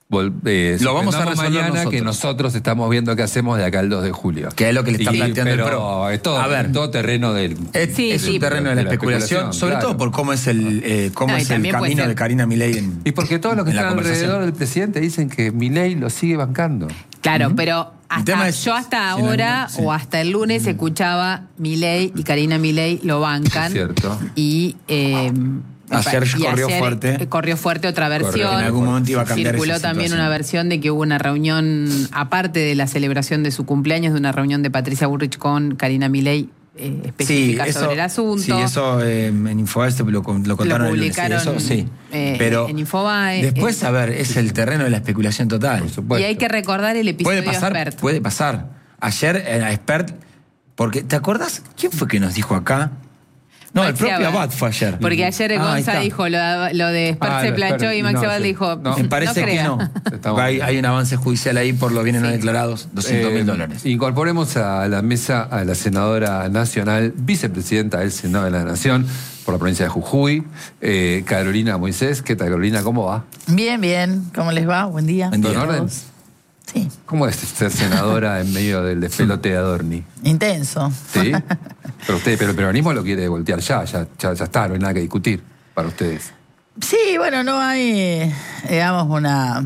Eh, lo vamos a resolver mañana nosotros. Que nosotros estamos viendo qué hacemos de acá al dos de julio. Que es lo que le está y, planteando pero el PRO. Es todo, a ver, todo terreno del... Es, sí, es sí, un terreno de la, de la especulación, especulación, sobre claro. todo por cómo es el, eh, cómo no, es el camino de Karina Milei en Y porque todos los que están alrededor del presidente dicen que Milei lo sigue bancando. Claro, uh-huh. pero hasta, es, yo hasta ahora sí. o hasta el lunes uh-huh. escuchaba Milei y Karina Milei lo bancan. Es cierto. Y... Eh, Ayer y corrió ayer fuerte. Corrió fuerte otra versión. En algún momento iba a cambiar Circuló esa también situación. una versión de que hubo una reunión, aparte de la celebración de su cumpleaños, de una reunión de Patricia Bullrich con Karina Milei eh, específica sí, eso, sobre el asunto. Sí, eso eh, en Infobae lo, lo contaron lo publicaron el lunes. Sí, eso, sí. Eh, pero en Infobae. Después, eh, a ver, es el terreno de la especulación total. Por supuesto. Y hay que recordar el episodio puede pasar, de Expert. Puede pasar. Ayer era Expert, porque ¿te acordás? ¿Quién fue que nos dijo acá? No, Maxi el propio Abad fue ayer. Porque ayer ah, Gonza dijo lo, lo de Expert ah, se planchó y Maxi no, Abad sí. dijo. No, me parece no que no. Hay, hay un avance judicial ahí por los bienes sí. no declarados, doscientos mil eh, dólares. Incorporemos a la mesa a la senadora nacional, vicepresidenta del Senado de la Nación, por la provincia de Jujuy, eh, Carolina Moisés. ¿Qué tal, Carolina? ¿Cómo va? Bien, bien. ¿Cómo les va? Buen día. Buen día. ¿En orden? Sí. ¿Cómo es ser senadora en medio del despelote de Adorni? Intenso. ¿Sí? Pero usted, pero el peronismo lo quiere voltear ya, ya, ya, ya está, no hay nada que discutir para ustedes. Sí, bueno, no hay, digamos, una...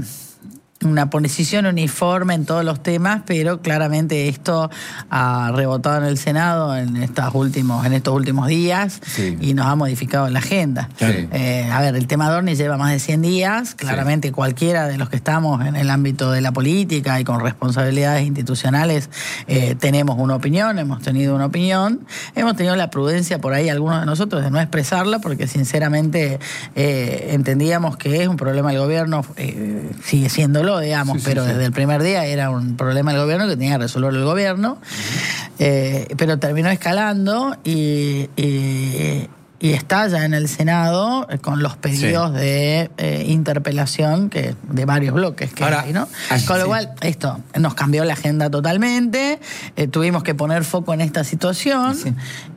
una posición uniforme en todos los temas, pero claramente esto ha rebotado en el Senado en estos últimos, en estos últimos días sí. y nos ha modificado la agenda. Sí. Eh, a ver, el tema Adorni lleva más de cien días, claramente sí. cualquiera de los que estamos en el ámbito de la política y con responsabilidades institucionales eh, tenemos una opinión, hemos tenido una opinión, hemos tenido la prudencia por ahí algunos de nosotros de no expresarla porque sinceramente eh, entendíamos que es un problema del gobierno, eh, sigue siéndolo, digamos, sí, sí, pero sí. desde el primer día era un problema del gobierno que tenía que resolver el gobierno, uh-huh. eh, pero terminó escalando y, y, y está ya en el Senado con los pedidos sí. de eh, interpelación que de varios bloques que Ahora, hay, ¿no? Ay, con lo sí. cual, esto nos cambió la agenda totalmente, eh, tuvimos que poner foco en esta situación sí.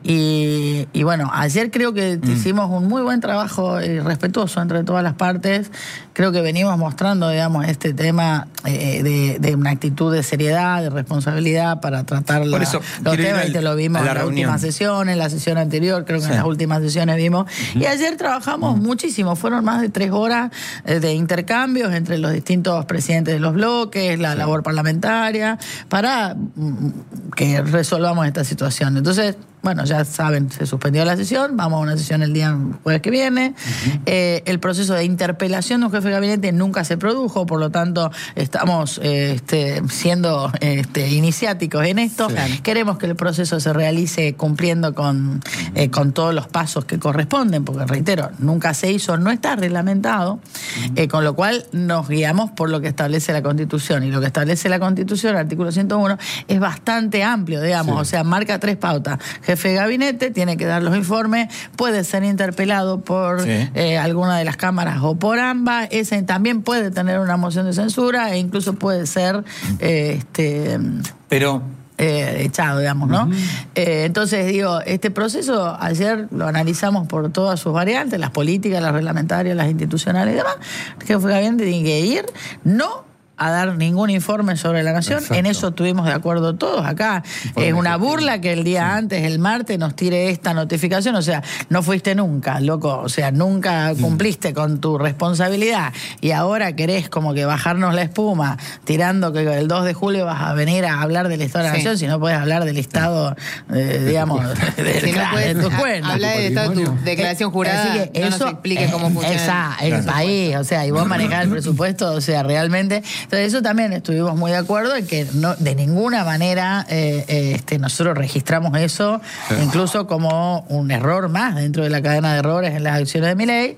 y, y bueno, ayer creo que mm. hicimos un muy buen trabajo eh, respetuoso entre todas las partes. Creo que venimos mostrando, digamos, este tema eh, de, de una actitud de seriedad, de responsabilidad para tratar la, eso, los temas, y te lo vimos en la, la última sesión, en la sesión anterior, creo que sí. en las últimas sesiones vimos. Uh-huh. Y ayer trabajamos uh-huh. muchísimo, fueron más de tres horas eh, de intercambios entre los distintos presidentes de los bloques, la sí. labor parlamentaria, para mm, que resolvamos esta situación. Entonces, bueno, ya saben, se suspendió la sesión, vamos a una sesión el día jueves que viene. Uh-huh. Eh, el proceso de interpelación de un jefe de gabinete nunca se produjo, por lo tanto, estamos eh, este, siendo este, iniciáticos en esto. Sí. Queremos que el proceso se realice cumpliendo con, eh, con todos los pasos que corresponden, porque, reitero, nunca se hizo, no está reglamentado, uh-huh. eh, con lo cual nos guiamos por lo que establece la Constitución. Y lo que establece la Constitución, el artículo ciento uno, es bastante amplio, digamos, sí. o sea, marca tres pautas. Jefe de gabinete tiene que dar los informes, puede ser interpelado por sí. eh, alguna de las cámaras o por ambas, ese también puede tener una moción de censura e incluso puede ser eh, este pero eh, echado, digamos, ¿no? Uh-huh. Eh, entonces, digo, este proceso ayer lo analizamos por todas sus variantes, las políticas, las reglamentarias, las institucionales y demás. El jefe de gabinete tiene que ir, no a dar ningún informe sobre la nación. Exacto. En eso estuvimos de acuerdo todos acá. Es una burla que el día sí. antes, el martes, nos tire esta notificación. O sea, no fuiste nunca, loco. O sea, nunca cumpliste mm. con tu responsabilidad y ahora querés como que bajarnos la espuma tirando que el dos de julio vas a venir a hablar del Estado de la sí. Nación, si no puedes hablar del Estado, eh, digamos, de, de, si no puedes, de tus cuentas. Hablar del Estado de tu declaración jurada, así que no eso, nos explique cómo funciona. Exacto, el país, o sea, y vos manejás el presupuesto, o sea, realmente... Entonces, eso también estuvimos muy de acuerdo en que no, de ninguna manera eh, eh, este, nosotros registramos eso, sí. incluso como un error más dentro de la cadena de errores en las acciones de Milei.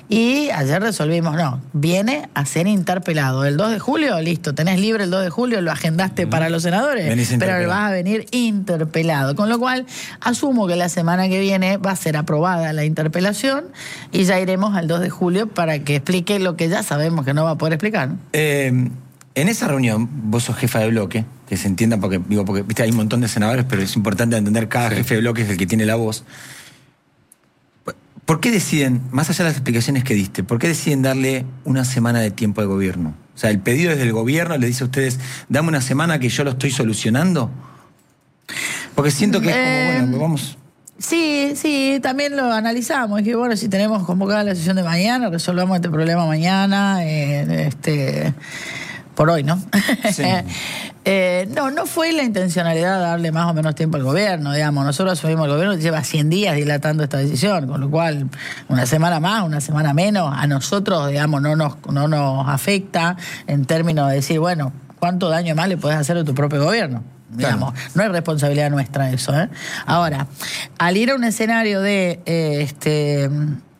Y ayer resolvimos, no, viene a ser interpelado. El dos de julio, listo, tenés libre el dos de julio, lo agendaste mm. para los senadores, pero vas a venir interpelado. Con lo cual, asumo que la semana que viene va a ser aprobada la interpelación y ya iremos al dos de julio para que explique lo que ya sabemos que no va a poder explicar. Eh... En esa reunión, vos sos jefa de bloque, que se entienda, porque digo, porque viste, hay un montón de senadores, pero es importante entender cada sí. jefe de bloque es el que tiene la voz. ¿Por qué deciden, más allá de las explicaciones que diste, por qué deciden darle una semana de tiempo al gobierno? O sea, el pedido desde el gobierno le dice a ustedes, dame una semana que yo lo estoy solucionando. Porque siento que es como, eh, bueno, vamos... Sí, sí, también lo analizamos. Es que, bueno, si tenemos convocada la sesión de mañana, resolvamos este problema mañana, eh, este... por hoy, ¿no? Sí. eh, no, no fue la intencionalidad de darle más o menos tiempo al gobierno, digamos. Nosotros asumimos el gobierno, lleva cien días dilatando esta decisión, con lo cual una semana más, una semana menos, a nosotros, digamos, no nos, no nos afecta en términos de decir, bueno, ¿cuánto daño más le puedes hacer a tu propio gobierno? Digamos, claro. No es responsabilidad nuestra eso, ¿eh? Ahora, al ir a un escenario de, eh, este,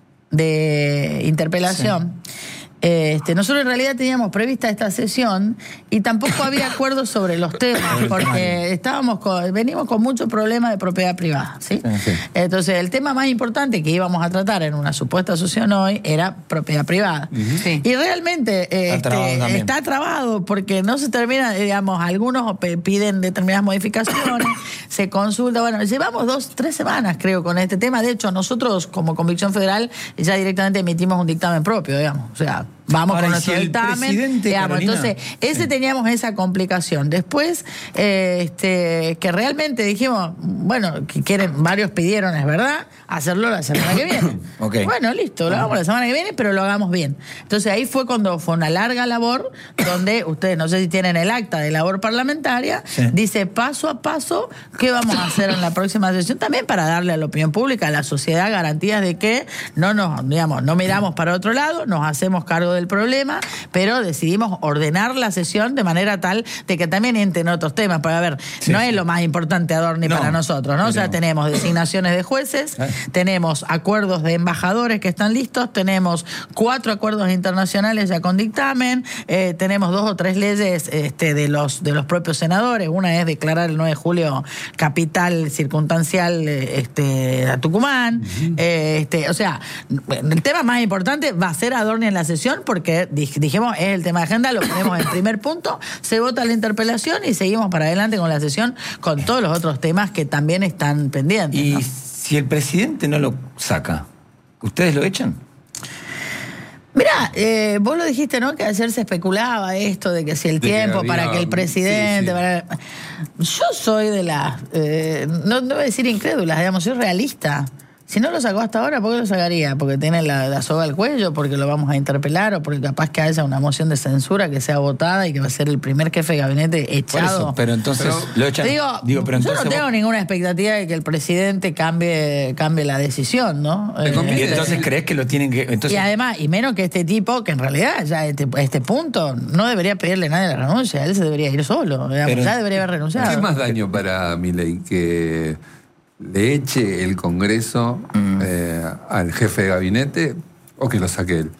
de interpelación... Sí. Este, nosotros en realidad teníamos prevista esta sesión y tampoco había acuerdo sobre los temas, porque estábamos con, venimos con muchos problemas de propiedad privada, ¿sí? Sí. Entonces, el tema más importante que íbamos a tratar en una supuesta sesión hoy era propiedad privada. Uh-huh. Sí. Y realmente este, está, trabado está trabado porque no se termina, digamos, algunos piden determinadas modificaciones, se consulta, bueno, llevamos dos, tres semanas creo con este tema. De hecho, nosotros como Convicción Federal ya directamente emitimos un dictamen propio, digamos, o sea, vamos ahora, con nuestro si dictamen, digamos, entonces ese sí. Teníamos esa complicación. Después, eh, este, que realmente dijimos, bueno, que quieren, varios pidieron, es verdad, hacerlo la semana que viene. Okay. Bueno, listo, lo hagamos la semana que viene, pero lo hagamos bien. Entonces ahí fue cuando fue una larga labor, donde ustedes, no sé si tienen el acta de labor parlamentaria, sí. Dice paso a paso qué vamos a hacer en la próxima sesión, también para darle a la opinión pública, a la sociedad, garantías de que no nos, digamos, no miramos para otro lado, nos hacemos cargo del problema, pero decidimos ordenar la sesión de manera tal de que también entren otros temas. Porque, a ver, sí, no sí. es lo más importante, Adorni, no, para nosotros, ¿no? O sea, no. Tenemos designaciones de jueces, ¿eh? Tenemos acuerdos de embajadores que están listos, tenemos cuatro acuerdos internacionales ya con dictamen, eh, tenemos dos o tres leyes este, de los de los propios senadores. Una es declarar el nueve de julio capital circunstancial este, a Tucumán. Uh-huh. eh, este, o sea, el tema más importante va a ser Adorni en la sesión, porque dijimos, es el tema de agenda, lo ponemos en primer punto, se vota la interpelación y seguimos para adelante con la sesión con todos los otros temas que también están pendientes. Y ¿no? Si el presidente no lo saca, ¿ustedes lo echan? Mirá, eh, vos lo dijiste, ¿no? Que ayer se especulaba esto de que si el de tiempo que había... para que el presidente... Sí, sí. Para... Yo soy de las... Eh, no, no voy a decir incrédulas, digamos, soy realista. Si no lo sacó hasta ahora, ¿por qué lo sacaría? ¿Porque tiene la, la soga al cuello? ¿Porque lo vamos a interpelar? ¿O porque capaz que haya una moción de censura que sea votada y que va a ser el primer jefe de gabinete echado? Por eso, pero entonces pero, lo echan. Digo, digo pero entonces yo no tengo vos... ninguna expectativa de que el presidente cambie, cambie la decisión, ¿no? Eh, y entonces crees que lo tienen que... Entonces... Y además, y menos que este tipo, que en realidad ya a este, este punto no debería pedirle a nadie la renuncia, él se debería ir solo, digamos, pero, ya debería haber renunciado. ¿Qué más daño para Milei que... le eche el Congreso mm. eh, al jefe de gabinete o que lo saque él?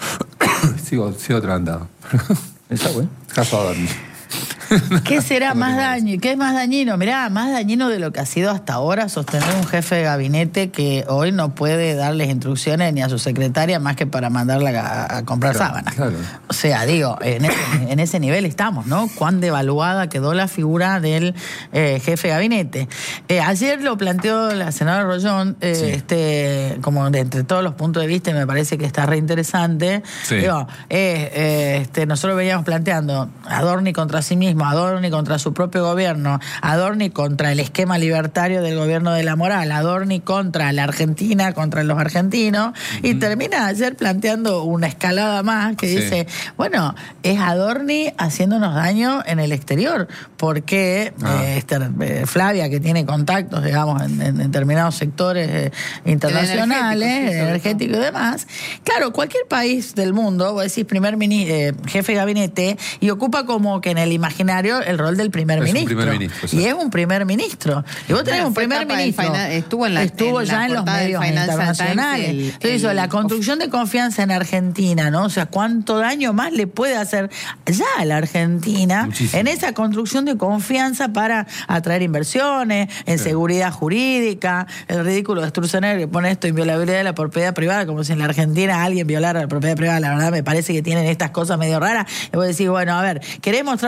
sigo, sigo atragantado. Está bueno. Caso Adorni. ¿Qué será más daño? ¿Qué es más dañino? Mirá, más dañino de lo que ha sido hasta ahora sostener un jefe de gabinete que hoy no puede darles instrucciones ni a su secretaria más que para mandarla a, a comprar claro, sábanas. Claro. O sea, digo, en ese, en ese nivel estamos, ¿no? Cuán devaluada quedó la figura del eh, jefe de gabinete. Eh, ayer lo planteó la senadora Rollón, eh, sí. este, como de entre todos los puntos de vista, y me parece que está re interesante. Sí. Digo, eh, eh, este, nosotros veníamos planteando Adorni contra sí mismo, Adorni contra su propio gobierno, Adorni contra el esquema libertario del gobierno de la moral, Adorni contra la Argentina, contra los argentinos, uh-huh. Y termina ayer planteando una escalada más que sí. Dice, bueno, es Adorni haciéndonos daño en el exterior, porque ah. eh, este, eh, Flavia, que tiene contactos, digamos, en, en determinados sectores eh, internacionales, energético, energético y demás, claro, cualquier país del mundo, vos decís primer mini, eh, jefe de gabinete, y ocupa como que en el imaginario el rol del primer es ministro. Primer ministro y es un primer ministro. Y vos tenés un primer ministro. Final, estuvo en la, estuvo en ya la en los medios internacionales. El, Entonces, el, eso, la construcción de confianza en Argentina, ¿no? O sea, cuánto daño más le puede hacer ya a la Argentina muchísimo. En esa construcción de confianza para atraer inversiones, en sí. Seguridad jurídica, el ridículo de Sturzenegger que pone esto, inviolabilidad de la propiedad privada, como si en la Argentina alguien violara la propiedad privada. La verdad me parece que tienen estas cosas medio raras. Y vos decís, bueno, a ver, querés mostrarle al mundo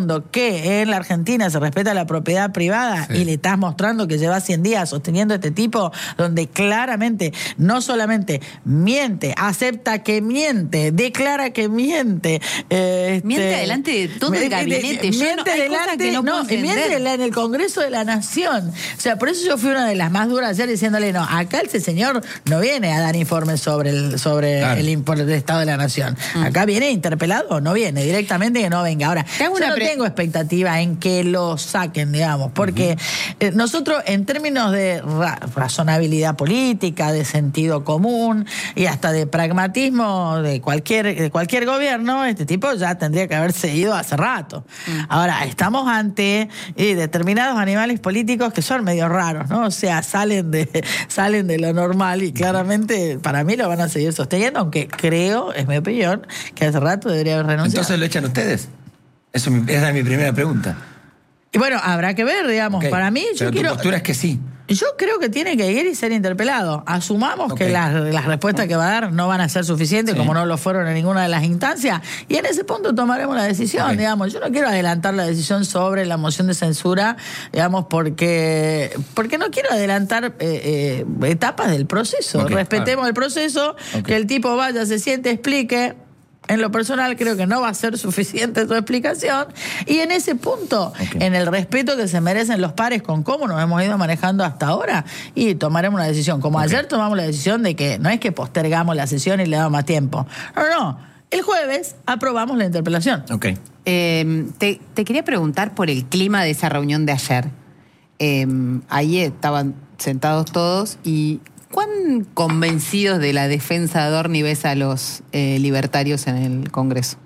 mundo que en la Argentina se respeta la propiedad privada sí. y le estás mostrando que lleva cien días sosteniendo este tipo, donde claramente no solamente miente, acepta que miente, declara que miente. Eh, miente este, delante de todo el gabinete. De, miente no, delante, no, no miente en el Congreso de la Nación. O sea, por eso yo fui una de las más duras ayer diciéndole, no, acá ese señor no viene a dar informes sobre el, sobre claro. el, el Estado de la Nación. Mm. Acá viene interpelado, no viene directamente que no venga. Ahora, yo no pre- tengo expectativa en que lo saquen, digamos, porque uh-huh. eh, nosotros en términos de ra- razonabilidad política, de sentido común y hasta de pragmatismo de cualquier, de cualquier gobierno, este tipo ya tendría que haberse ido hace rato. Mm. Ahora, estamos ante eh, determinados animales políticos que son medio raros, ¿no? O sea, salen de, salen de lo normal y claramente para mí lo van a seguir sosteniendo, aunque creo, es mi opinión, que hace rato debería haber renunciado. ¿Entonces lo echan ustedes? Eso, esa es mi primera pregunta. Y bueno, habrá que ver, digamos, okay. para mí... Pero yo quiero, tu postura es que sí. Yo creo que tiene que ir y ser interpelado. Asumamos okay. que las, las respuestas que va a dar no van a ser suficientes, sí. como no lo fueron en ninguna de las instancias, y en ese punto tomaremos la decisión, okay. digamos. Yo no quiero adelantar la decisión sobre la moción de censura, digamos, porque porque no quiero adelantar eh, eh, etapas del proceso. Okay. Respetemos claro. el proceso, okay. que el tipo vaya, se siente, explique. En lo personal creo que no va a ser suficiente su explicación, y en ese punto, okay. en el respeto que se merecen los pares con cómo nos hemos ido manejando hasta ahora, y tomaremos una decisión. Como okay. ayer tomamos la decisión de que no es que postergamos la sesión y le damos más tiempo. No, no. El jueves aprobamos la interpelación. Okay. Eh, te, te quería preguntar por el clima de esa reunión de ayer. Eh, ahí estaban sentados todos y... ¿Cuán convencidos de la defensa de Adorni ves a los eh, libertarios en el Congreso?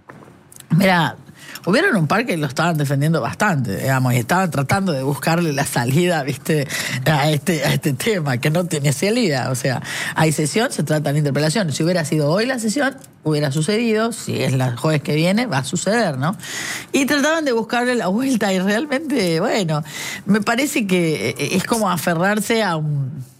Mira, hubieron un par que lo estaban defendiendo bastante, digamos, y estaban tratando de buscarle la salida, viste, a este, a este tema, que no tiene salida. O sea, hay sesión, se trata de interpelación. Si hubiera sido hoy la sesión, hubiera sucedido. Si es el jueves que viene, va a suceder, ¿no? Y trataban de buscarle la vuelta, y realmente, bueno, me parece que es como aferrarse a un...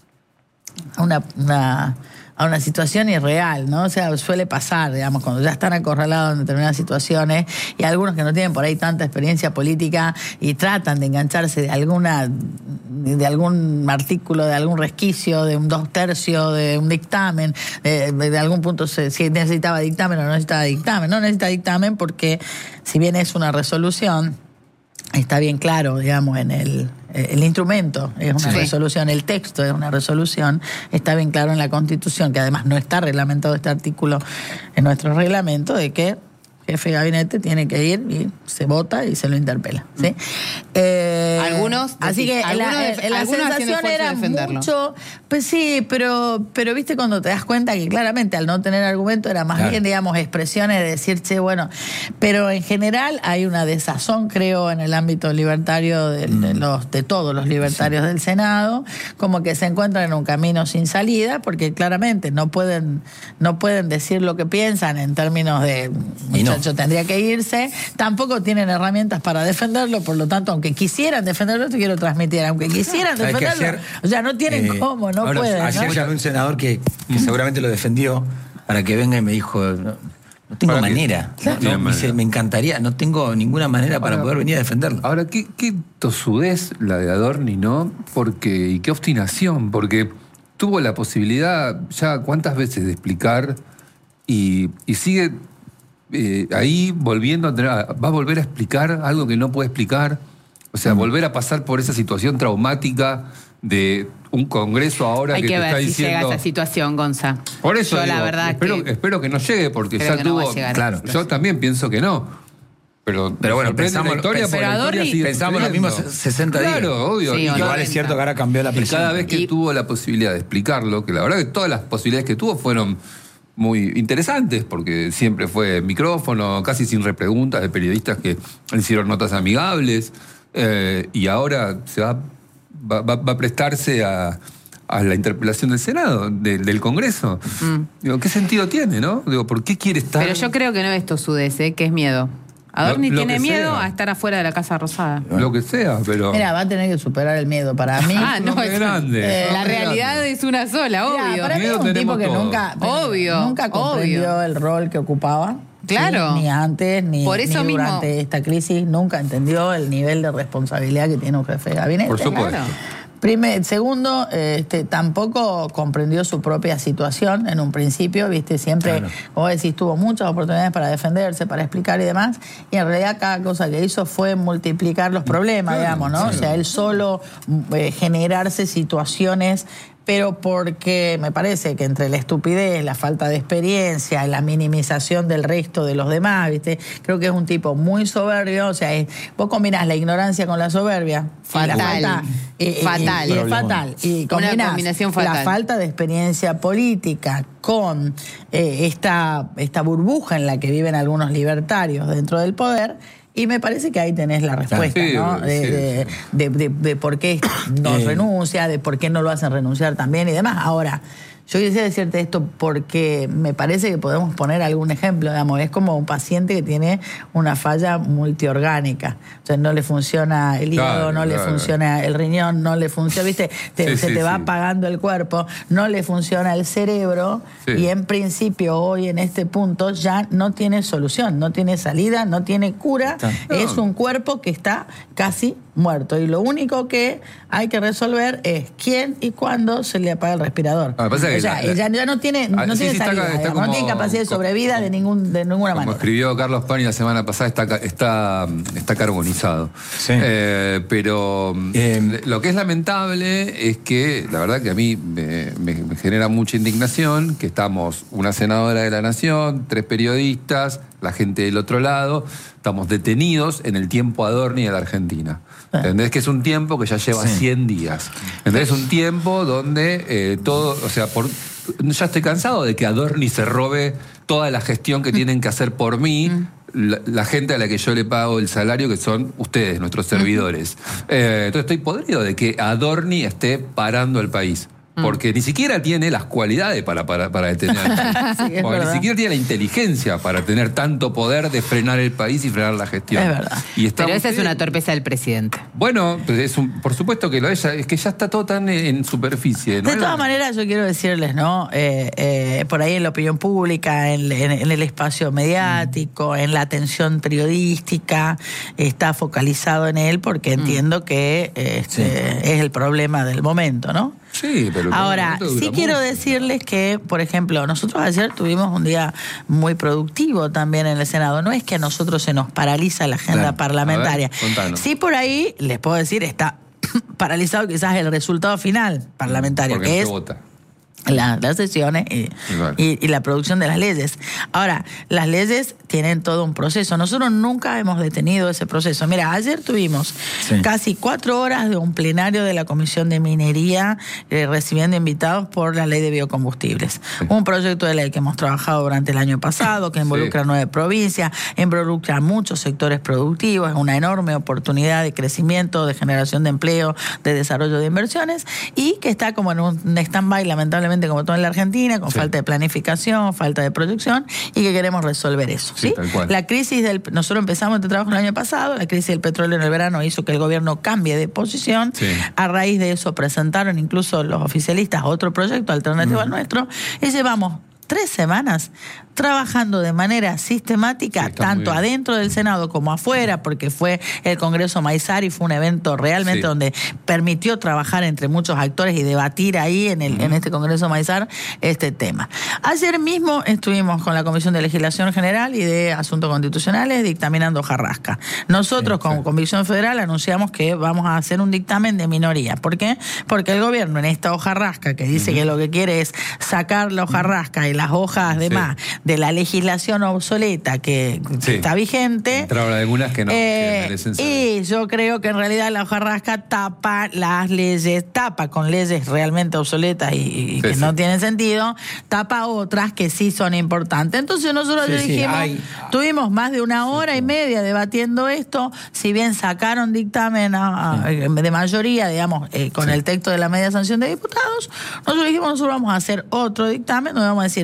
a una, una a una situación irreal, ¿no? O sea, suele pasar, digamos, cuando ya están acorralados en determinadas situaciones, y algunos que no tienen por ahí tanta experiencia política y tratan de engancharse de alguna de algún artículo, de algún resquicio, de un dos tercios, de un dictamen, de, de algún punto se, si necesitaba dictamen o no necesitaba dictamen. No necesita dictamen porque, si bien es una resolución, está bien claro, digamos, en el, el instrumento es una sí. resolución, el texto es una resolución, está bien claro en la Constitución, que además no está reglamentado este artículo en nuestro reglamento, de que el jefe de gabinete tiene que ir y se vota y se lo interpela, ¿sí? Eh, algunos así que algunos, la, de, la sensación era mucho, pues sí, pero pero viste cuando te das cuenta que claramente al no tener argumento era más claro. bien, digamos, expresiones de decir, che, bueno, pero en general hay una desazón, creo, en el ámbito libertario de, mm. de los de todos los libertarios sí. del Senado, como que se encuentran en un camino sin salida, porque claramente no pueden no pueden decir lo que piensan en términos de muchacho no. tendría que irse, tampoco tienen herramientas para defenderlo, por lo tanto, aunque quisieran defenderlo, te quiero transmitir, aunque quisieran defenderlo, ayer, o sea, no tienen eh, cómo, no ahora, pueden. Ayer ¿no? llamé a un senador que, que mm. seguramente lo defendió para que venga y me dijo, no, no tengo para manera, que, no, no, me, dice, me encantaría, no tengo ninguna manera ahora, para poder venir a defenderlo. Ahora, qué, qué tosudez la de Adorni, ¿no? Porque, y qué obstinación, porque tuvo la posibilidad ya cuántas veces de explicar y, y sigue... Eh, ahí volviendo a tener, va a volver a explicar algo que no puede explicar, o sea, mm. volver a pasar por esa situación traumática de un Congreso ahora hay que, que te ver está si diciendo... llega a esa situación, Gonza. Por eso yo digo, la verdad espero, que espero que no llegue, porque ya que tuvo... No claro, yo también pienso que no. Pero, pero bueno, pensamos, la historia, pero la historia sigue pensamos los mismos sesenta días. Claro, obvio. Sí, y igual es cierto que ahora cambió la presión. Y cada vez que y... tuvo la posibilidad de explicarlo, que la verdad que todas las posibilidades que tuvo fueron muy interesantes, porque siempre fue micrófono, casi sin repreguntas, de periodistas que hicieron notas amigables, eh, y ahora se va, va, va a prestarse a, a la interpelación del Senado, de, del Congreso. Mm. Digo, ¿qué sentido tiene, no? Digo, ¿por qué quiere estar...? Pero yo creo que no es tosudez, ¿eh? Que es miedo. Adorni lo, lo tiene miedo sea. a estar afuera de la Casa Rosada. Lo que sea, pero... Mira, va a tener que superar el miedo para mí. Ah, no, es grande. Eh, la realidad grande. Es una sola, obvio. Mira, para mí es un tipo que nunca, obvio, nunca comprendió obvio. el rol que ocupaba. Claro. Sí, ni antes, ni, Por eso ni durante mismo. esta crisis nunca entendió el nivel de responsabilidad que tiene un jefe de gabinete. Por supuesto. Claro. Primer, segundo, este, tampoco comprendió su propia situación en un principio, viste, siempre, claro. como decís, tuvo muchas oportunidades para defenderse, para explicar y demás, y en realidad cada cosa que hizo fue multiplicar los problemas, claro, digamos, ¿no? Claro. O sea, él solo eh, generarse situaciones, pero porque me parece que entre la estupidez, la falta de experiencia, la minimización del resto de los demás, ¿viste? Creo que es un tipo muy soberbio, o sea, es, vos combinás la ignorancia con la soberbia. Fatal. La falta, y, fatal. Y, y es fatal. Y combinás una combinación fatal. La falta de experiencia política con eh, esta, esta burbuja en la que viven algunos libertarios dentro del poder. Y me parece que ahí tenés la respuesta, sí, ¿no? De, sí, de, sí. De, de, de, de por qué no eh. renuncia, de por qué no lo hacen renunciar también y demás. Ahora, yo quisiera decirte esto porque me parece que podemos poner algún ejemplo, digamos, es como un paciente que tiene una falla multiorgánica, o sea, no le funciona el hígado, claro, no claro. le funciona el riñón, no le funciona, viste, te, sí, se sí, te va sí. apagando el cuerpo, no le funciona el cerebro sí. y en principio hoy en este punto ya no tiene solución, no tiene salida, no tiene cura, no. es un cuerpo que está casi muerto y lo único que hay que resolver es quién y cuándo se le apaga el respirador. Ah, o sea, la, la, ya, ya no tiene, no sí, tiene sí, salida, está, está como, no tiene capacidad de sobrevida como, de, ningún, de ninguna como manera. Como escribió Carlos Pani la semana pasada, está, está, está carbonizado. Sí. Eh, pero eh, lo que es lamentable es que, la verdad que a mí me, me, me genera mucha indignación que estamos una senadora de la Nación, tres periodistas, la gente del otro lado, estamos detenidos en el tiempo Adorni de la Argentina. ¿Entendés? Que es un tiempo que ya lleva sí. cien días. ¿Entendés? Es un tiempo donde eh, todo, o sea, por, ya estoy cansado de que Adorni se robe toda la gestión que tienen que hacer por mí, la, la gente a la que yo le pago el salario, que son ustedes, nuestros servidores. Eh, entonces estoy podrido de que Adorni esté parando el país. Porque ni siquiera tiene las cualidades para, para, para detener al país. Sí, porque ni siquiera tiene la inteligencia para tener tanto poder de frenar el país y frenar la gestión. Es verdad. Y está Pero esa bien. es una torpeza del presidente. Bueno, pues es un, por supuesto que lo es, es que ya está todo tan en, en superficie, ¿no? De todas maneras, yo quiero decirles, ¿no? Eh, eh, por ahí en la opinión pública, en, en, en el espacio mediático, mm. en la atención periodística, está focalizado en él porque mm. entiendo que este, sí. es el problema del momento, ¿no? Sí, pero ahora, sí quiero mucho. decirles que, por ejemplo, nosotros ayer tuvimos un día muy productivo también en el Senado. No es que a nosotros se nos paraliza la agenda claro. parlamentaria. Ver, sí, por ahí, les puedo decir, está paralizado quizás el resultado final parlamentario, porque que es... vota. La, las sesiones y, claro. y, y la producción de las leyes. Ahora, las leyes tienen todo un proceso. Nosotros nunca hemos detenido ese proceso. Mira, ayer tuvimos sí. casi cuatro horas de un plenario de la Comisión de Minería eh, recibiendo invitados por la Ley de Biocombustibles. Sí. Un proyecto de ley que hemos trabajado durante el año pasado, que involucra sí. nueve provincias, involucra muchos sectores productivos, es una enorme oportunidad de crecimiento, de generación de empleo, de desarrollo de inversiones y que está como en un stand-by, lamentablemente, como todo en la Argentina, con sí. falta de planificación, falta de proyección, y que queremos resolver eso. ¿sí? Sí, la crisis del... Nosotros empezamos este trabajo el año pasado, la crisis del petróleo en el verano hizo que el gobierno cambie de posición. Sí. A raíz de eso presentaron incluso los oficialistas otro proyecto alternativo mm. al nuestro, y llevamos tres semanas trabajando de manera sistemática, sí, tanto adentro del Senado como afuera, porque fue el Congreso Maizar y fue un evento realmente sí. donde permitió trabajar entre muchos actores y debatir ahí en, el, uh-huh. en este Congreso Maizar este tema. Ayer mismo estuvimos con la Comisión de Legislación General y de Asuntos Constitucionales dictaminando hojarrasca. Nosotros, sí, como sí. Convicción Federal, anunciamos que vamos a hacer un dictamen de minoría. ¿Por qué? Porque el gobierno en esta hojarrasca, que dice uh-huh. que lo que quiere es sacar la hojarrasca y las hojas de sí. más de la legislación obsoleta que sí. está vigente. Entraron algunas que no. Eh, que merecen saber. Y yo creo que en realidad la hojarrasca tapa las leyes, tapa con leyes realmente obsoletas y, y sí, que sí. no tienen sentido, tapa otras que sí son importantes. Entonces nosotros sí, dijimos, sí, tuvimos más de una hora sí, y media debatiendo esto, si bien sacaron dictamen a, a, sí. de mayoría, digamos, eh, con sí. el texto de la media sanción de diputados, nosotros dijimos, nosotros vamos a hacer otro dictamen, donde vamos a decir,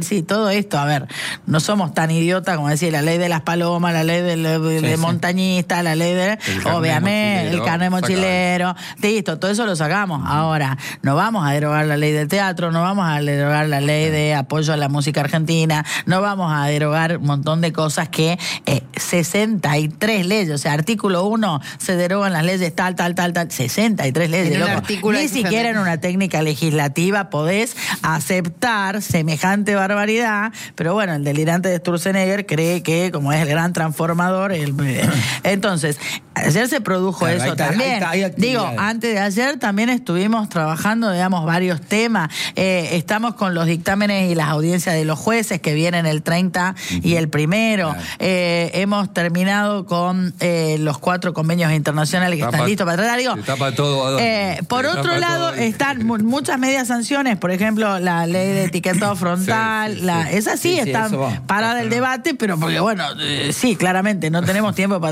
sí, todo esto, a ver, no somos tan idiotas como decir la ley de las palomas, la ley de, de, de sí, montañista, la ley de, el obviamente, el carnet mochilero, listo, todo eso lo sacamos. Uh-huh. Ahora, no vamos a derogar la ley del teatro, no vamos a derogar la ley de apoyo a la música argentina, no vamos a derogar un montón de cosas que eh, sesenta y tres leyes, o sea, artículo uno se derogan las leyes tal, tal, tal, tal, sesenta y tres leyes, loco. Ni siquiera en una técnica legislativa podés aceptar semejante barbaridad, pero bueno, el delirante de Sturzenegger cree que como es el gran transformador, el, entonces, ayer se produjo claro, eso hay, también. Hay, hay Digo, antes de ayer también estuvimos trabajando, digamos, varios temas. Eh, estamos con los dictámenes y las audiencias de los jueces que vienen el treinta uh-huh. y el primero. Claro. Eh, hemos terminado con eh, los cuatro convenios internacionales que tapa, están listos para tratar. Digo, tapa todo, eh, por otro lado, todo. Están muchas medias sanciones, por ejemplo, la ley de etiquetado frontal, sí, sí, la, sí. esas sí, sí están sí, paradas del debate, pero porque, bueno, eh, sí, claramente no tenemos tiempo para